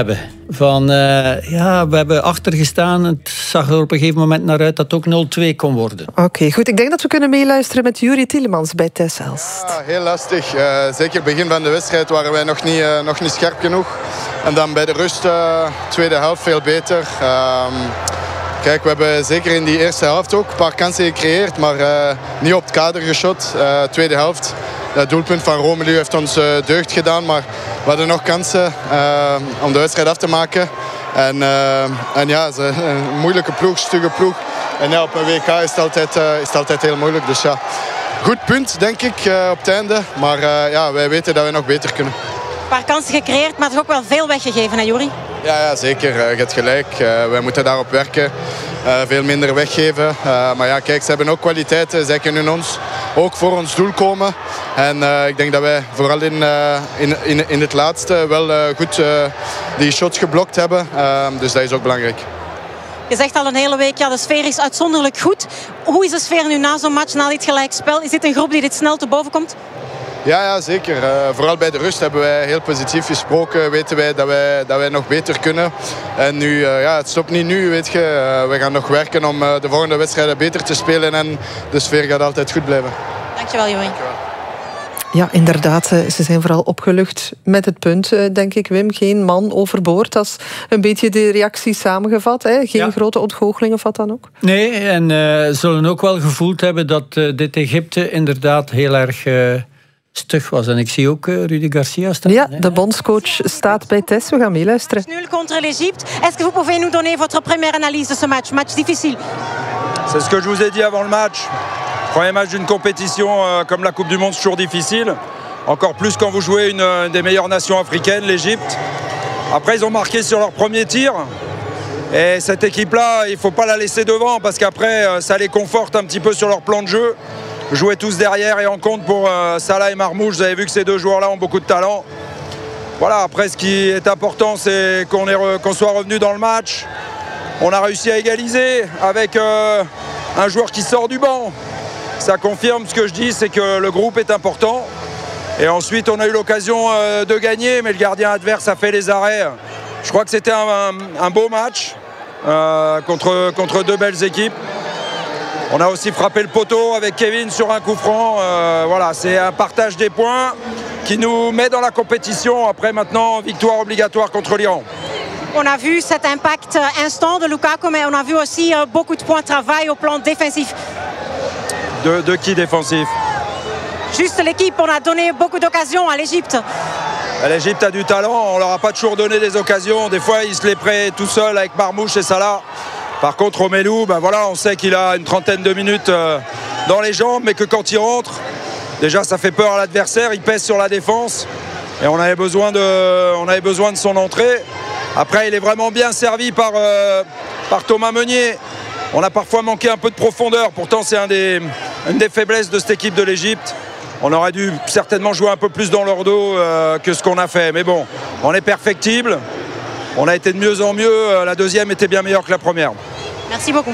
Van, uh, ja, we hebben achtergestaan. Het zag er op een gegeven moment naar uit dat het ook nul twee kon worden. Oké, okay, goed. Ik denk dat we kunnen meeluisteren met Juri Tielemans bij T E S Elst. Ja, heel lastig. Uh, zeker begin van de wedstrijd waren wij nog niet, uh, nog niet scherp genoeg. En dan bij de rust, uh, tweede helft, veel beter. Uh, kijk, we hebben zeker in die eerste helft ook een paar kansen gecreëerd, maar uh, niet op het kader geschot. Uh, tweede helft. Het doelpunt van Romelu heeft ons uh, deugd gedaan, maar we hadden nog kansen uh, om de wedstrijd af te maken. En, uh, en ja, ze, een moeilijke ploeg, stugge ploeg. En ja, op een W K is het altijd, uh, is het altijd heel moeilijk. Dus ja, goed punt, denk ik, uh, op het einde. Maar uh, ja, wij weten dat we nog beter kunnen. Een paar kansen gecreëerd, maar toch ook wel veel weggegeven, hè, Juri? Ja, ja, zeker. Uh, je hebt gelijk. Uh, wij moeten daarop werken. Uh, veel minder weggeven. Uh, maar ja, kijk, ze hebben ook kwaliteiten. Zij kunnen ons ook voor ons doel komen. En uh, ik denk dat wij vooral in, uh, in, in, in het laatste wel uh, goed uh, die shots geblokt hebben. Uh, dus dat is ook belangrijk. Je zegt al een hele week, ja, de sfeer is uitzonderlijk goed. Hoe is de sfeer nu na zo'n match, na dit gelijkspel? Is dit een groep die dit snel te boven komt? Ja, ja, zeker. Uh, vooral bij de rust hebben wij heel positief gesproken. Weten wij dat wij, dat wij nog beter kunnen. En nu, uh, ja, het stopt niet nu, weet je. Uh, we gaan nog werken om uh, de volgende wedstrijden beter te spelen. En de sfeer gaat altijd goed blijven. Dankjewel, Juri. Ja, inderdaad. Ze zijn vooral opgelucht met het punt, denk ik, Wim. Geen man overboord. Dat is een beetje de reactie samengevat. Hè? Geen ja. grote ontgoochelingen, of wat dan ook. Nee, en uh, zullen ook wel gevoeld hebben dat uh, dit Egypte inderdaad heel erg uh, stug was. En ik zie ook uh, Rudi Garcia staan. Ja, de bondscoach staat bij T E S. We gaan meeluisteren. nul contre l'Égypte. Est-ce que vous pouvez nous donner votre première analyse de ce match? Match difficile. C'est ce que je vous ai dit avant le match. Premier match d'une compétition euh, comme la Coupe du Monde, c'est toujours difficile. Encore plus quand vous jouez une, une des meilleures nations africaines, l'Égypte. Après, ils ont marqué sur leur premier tir. Et cette équipe-là, il ne faut pas la laisser devant parce qu'après, ça les conforte un petit peu sur leur plan de jeu. Jouer tous derrière et en compte pour euh, Salah et Marmouche. Vous avez vu que ces deux joueurs-là ont beaucoup de talent. Voilà, après, ce qui est important, c'est qu'on re, qu'on soit revenu dans le match. On a réussi à égaliser avec euh, un joueur qui sort du banc. Ça confirme ce que je dis, c'est que le groupe est important. Et ensuite, on a eu l'occasion euh, de gagner, mais le gardien adverse a fait les arrêts. Je crois que c'était un, un, un beau match euh, contre, contre deux belles équipes. On a aussi frappé le poteau avec Kevin sur un coup franc. Euh, voilà, c'est un partage des points qui nous met dans la compétition. Après, maintenant, victoire obligatoire contre l'Iran. On a vu cet impact instant de Lukaku, mais on a vu aussi euh, beaucoup de points de travail au plan défensif. De, de qui défensif? Juste l'équipe, on a donné beaucoup d'occasions à l'Égypte. L'Égypte a du talent, on leur a pas toujours donné des occasions. Des fois, ils se les prêtent tout seuls avec Marmouche et Salah. Par contre, Romelu, ben voilà, on sait qu'il a une trentaine de minutes euh, dans les jambes, mais que quand il rentre, déjà, ça fait peur à l'adversaire, il pèse sur la défense. Et on avait besoin de, on avait besoin de son entrée. Après, il est vraiment bien servi par, euh, par Thomas Meunier. On a parfois manqué un peu de profondeur. Pourtant, c'est un des, une des faiblesses de cette équipe de l'Égypte. On aurait dû certainement jouer un peu plus dans leur dos euh, que ce qu'on a fait. Mais bon, on est perfectible. On a été de mieux en mieux. La deuxième était bien meilleure que la première. Merci beaucoup.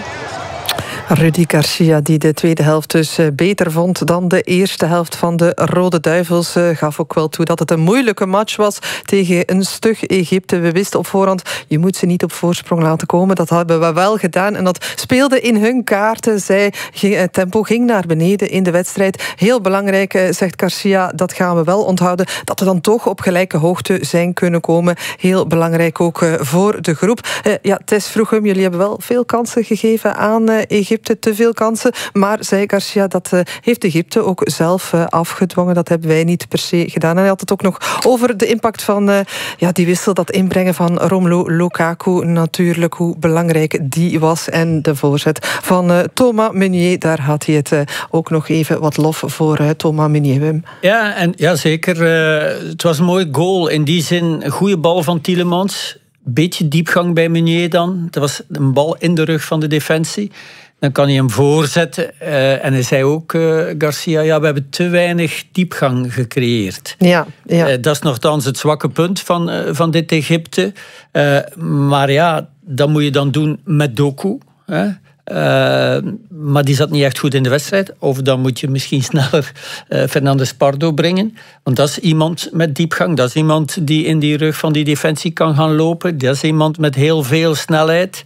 Rudi Garcia, die de tweede helft dus beter vond dan de eerste helft van de Rode Duivels, gaf ook wel toe dat het een moeilijke match was tegen een stug Egypte. We wisten op voorhand, je moet ze niet op voorsprong laten komen. Dat hebben we wel gedaan en dat speelde in hun kaarten. Zij, het tempo ging naar beneden in de wedstrijd. Heel belangrijk, zegt Garcia, dat gaan we wel onthouden, dat we dan toch op gelijke hoogte zijn kunnen komen. Heel belangrijk ook voor de groep. Ja, Tess vroeg hem, jullie hebben wel veel kansen gegeven aan Egypte. Te veel kansen, maar zei Garcia, dat uh, heeft Egypte ook zelf uh, afgedwongen. Dat hebben wij niet per se gedaan. En hij had het ook nog over de impact van uh, ja, die wissel, dat inbrengen van Romelu Lukaku. Natuurlijk, hoe belangrijk die was. En de voorzet van uh, Thomas Meunier, daar had hij het uh, ook nog even wat lof voor uh, Thomas Meunier, Wim. Ja, en, ja zeker. Uh, het was een mooi goal. In die zin, een goede bal van Tielemans. Beetje diepgang bij Meunier dan. Dat was een bal in de rug van de defensie. Dan kan hij hem voorzetten. Uh, en hij zei ook, uh, Garcia, ja, we hebben te weinig diepgang gecreëerd. Ja, ja. Uh, dat is nogthans het zwakke punt van, uh, van dit Egypte. Uh, maar ja, dat moet je dan doen met Doku. Hè? Uh, maar die zat niet echt goed in de wedstrijd. Of dan moet je misschien sneller uh, Fernandes Pardo brengen. Want dat is iemand met diepgang. Dat is iemand die in die rug van die defensie kan gaan lopen. Dat is iemand met heel veel snelheid.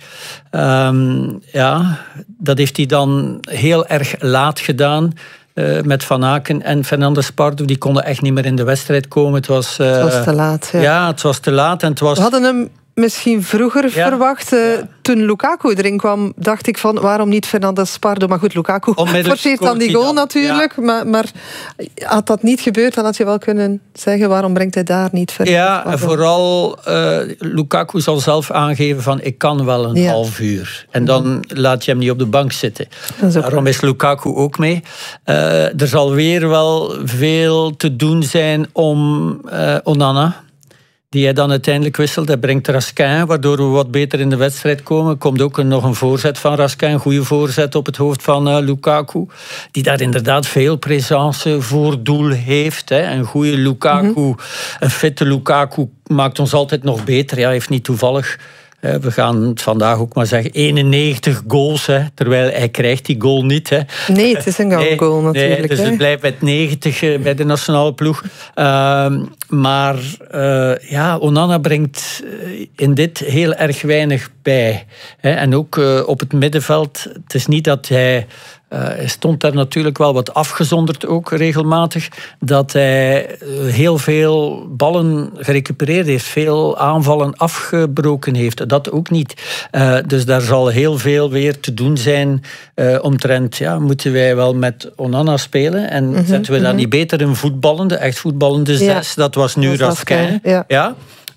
Um, ja, dat heeft hij dan heel erg laat gedaan. Uh, met Van Aken en Fernandes Pardo. Die konden echt niet meer in de wedstrijd komen. Het was, uh, het was te laat. Ja. ja, het was te laat. En het was... We hadden hem misschien vroeger ja. verwacht. Uh, ja. Toen Lukaku erin kwam, dacht ik van waarom niet Fernandes Pardo? Maar goed, Lukaku forceert dan die goal dan. natuurlijk. Ja. Maar, maar had dat niet gebeurd, dan had je wel kunnen zeggen waarom brengt hij daar niet Fernandes Ja, Pardo? en vooral uh, Lukaku zal zelf aangeven van ik kan wel een ja. half uur. En dan mm. laat je hem niet op de bank zitten. Is Daarom waar. is Lukaku ook mee. Uh, er zal weer wel veel te doen zijn om uh, Onana, die hij dan uiteindelijk wisselt. Hij brengt Raskin, waardoor we wat beter in de wedstrijd komen. Er komt ook een, nog een voorzet van Raskin, een goede voorzet op het hoofd van uh, Lukaku, die daar inderdaad veel présence voor doel heeft. Hè. Een goede Lukaku, mm-hmm. een fitte Lukaku maakt ons altijd nog beter. Ja, hij heeft niet toevallig... We gaan het vandaag ook maar zeggen, eenennegentig goals, hè, terwijl hij krijgt die goal niet. Hè. Nee, het is een nee, goal natuurlijk. Nee, dus hè. het blijft met negentig bij de nationale ploeg. Uh, maar uh, ja, Onana brengt in dit heel erg weinig bij. Hè. En ook uh, op het middenveld, het is niet dat hij... Uh, hij stond daar natuurlijk wel wat afgezonderd ook regelmatig. Dat hij heel veel ballen gerecupereerd heeft. Veel aanvallen afgebroken heeft. Dat ook niet. Uh, dus daar zal heel veel weer te doen zijn. Uh, omtrent, ja, moeten wij wel met Onana spelen? En mm-hmm, zetten we mm-hmm. daar niet beter een voetballende, echt voetballende zes? Ja. Dat was nu Raskin. Ja. ja.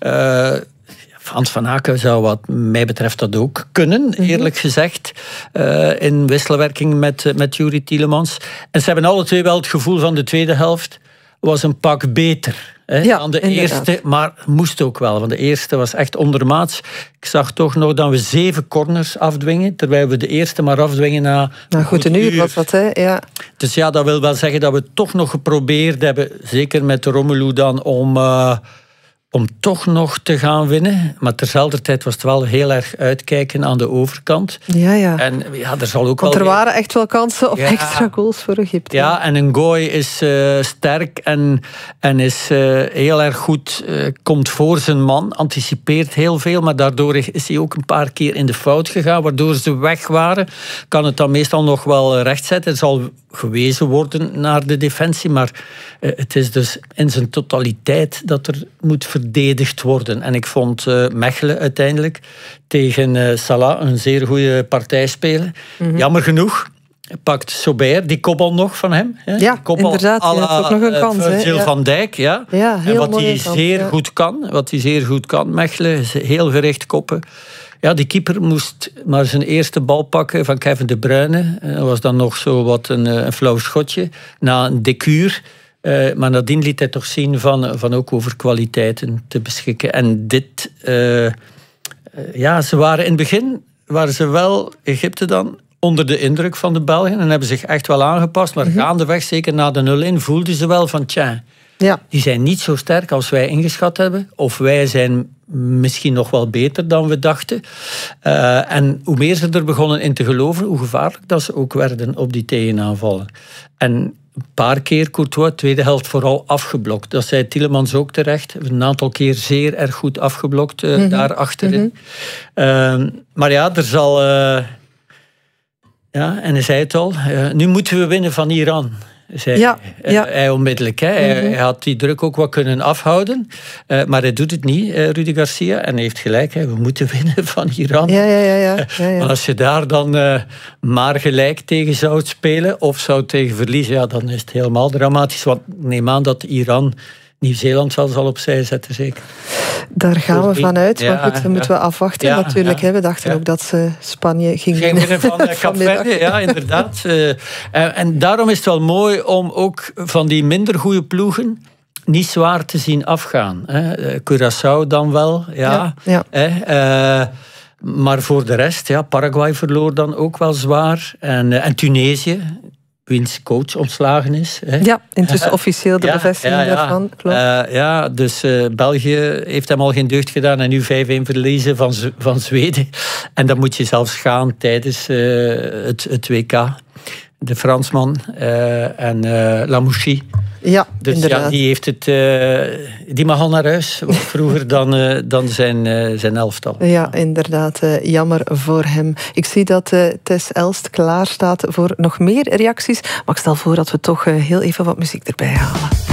Uh, Frans van Aken zou wat mij betreft dat ook kunnen, eerlijk gezegd. Uh, in wisselwerking met, met Yuri Tielemans. En ze hebben alle twee wel het gevoel van de tweede helft was een pak beter. Hè, ja, dan de inderdaad. Eerste, maar moest ook wel. Want de eerste was echt ondermaats. Ik zag toch nog dat we zeven corners afdwingen, terwijl we de eerste maar afdwingen na nou, goed een uur. Was dat, hè? Ja. Dus ja, dat wil wel zeggen dat we toch nog geprobeerd hebben, zeker met Romelu dan, om... Uh, om toch nog te gaan winnen. Maar terzelfde tijd was het wel heel erg uitkijken aan de overkant. Ja, ja. En ja, er zal ook Want wel er weer... waren echt wel kansen op ja. extra goals voor Egypte. Ja, en Ngoy is uh, sterk en, en is uh, heel erg goed, uh, komt voor zijn man, anticipeert heel veel, maar daardoor is hij ook een paar keer in de fout gegaan, waardoor ze weg waren. Kan het dan meestal nog wel rechtzetten. Het zal gewezen worden naar de defensie, maar uh, het is dus in zijn totaliteit dat er moet verdedigd worden. En ik vond uh, Mechelen uiteindelijk tegen uh, Salah een zeer goede partij spelen. Mm-hmm. Jammer genoeg pakt Sober die kopbal nog van hem. Hè? Ja, kopbal inderdaad. Ja, dat is ook nog een kans. Virgil ja. van Dijk, ja. ja heel en wat hij kans, zeer ja. goed kan, wat hij zeer goed kan, Mechelen, heel gericht koppen. Ja, die keeper moest maar zijn eerste bal pakken van Kevin De Bruyne. Dat was dan nog zo wat een, een flauw schotje. Na een decuur. Uh, maar nadien liet hij toch zien van, van ook over kwaliteiten te beschikken. En dit... Uh, uh, ja, ze waren in het begin... waren ze wel, Egypte dan, onder de indruk van de Belgen. En hebben zich echt wel aangepast. Maar mm-hmm. gaandeweg, zeker na de nul-een, voelden ze wel van... Tja, ja. die zijn niet zo sterk als wij ingeschat hebben. Of wij zijn misschien nog wel beter dan we dachten. Uh, en hoe meer ze er begonnen in te geloven, hoe gevaarlijk dat ze ook werden op die tegenaanvallen. En een paar keer Courtois, tweede helft vooral afgeblokt. Dat zei Tielemans ook terecht. Een aantal keer zeer erg goed afgeblokt uh, mm-hmm. daar achterin. Mm-hmm. Uh, maar ja, er zal... Uh, ja, en hij zei het al, uh, nu moeten we winnen van Iran. Zei ja, hij, ja. hij onmiddellijk. Hè. Mm-hmm. Hij, hij had die druk ook wat kunnen afhouden. Uh, maar hij doet het niet, uh, Rudy Garcia. En hij heeft gelijk, hè. We moeten winnen van Iran. Ja, ja, ja, ja. ja, ja. Maar als je daar dan uh, maar gelijk tegen zou spelen of zou tegen verliezen, ja, dan is het helemaal dramatisch. Want neem aan dat Iran Nieuw-Zeeland zal, zal opzij zetten, zeker. Daar gaan we vanuit, ja, maar goed, dat ja. moeten we afwachten ja, natuurlijk. Ja, we dachten ja. ook dat ze Spanje ging winnen van uh, Cap Verde, ja, inderdaad. Uh, uh, en daarom is het wel mooi om ook van die minder goede ploegen niet zwaar te zien afgaan. Hè. Curaçao dan wel, ja. ja, ja. Hè, uh, maar voor de rest, ja, Paraguay verloor dan ook wel zwaar. En, uh, en Tunesië... wiens coach ontslagen is. Hè. Ja, intussen officieel de ja, bevestiging ja, ja. daarvan. Klopt. Uh, ja, dus uh, België heeft hem al geen deugd gedaan en nu vijf-een verliezen van, van Zweden. En dan moet je zelfs gaan tijdens uh, het, het W K. De Fransman uh, en uh, Lamouchi. Ja, dus inderdaad. Ja, die, heeft het, uh, die mag al naar huis, vroeger dan, uh, dan zijn, uh, zijn elftal. Ja, inderdaad. Uh, jammer voor hem. Ik zie dat uh, Tess Elst klaar staat voor nog meer reacties. Maar ik stel voor dat we toch uh, heel even wat muziek erbij halen.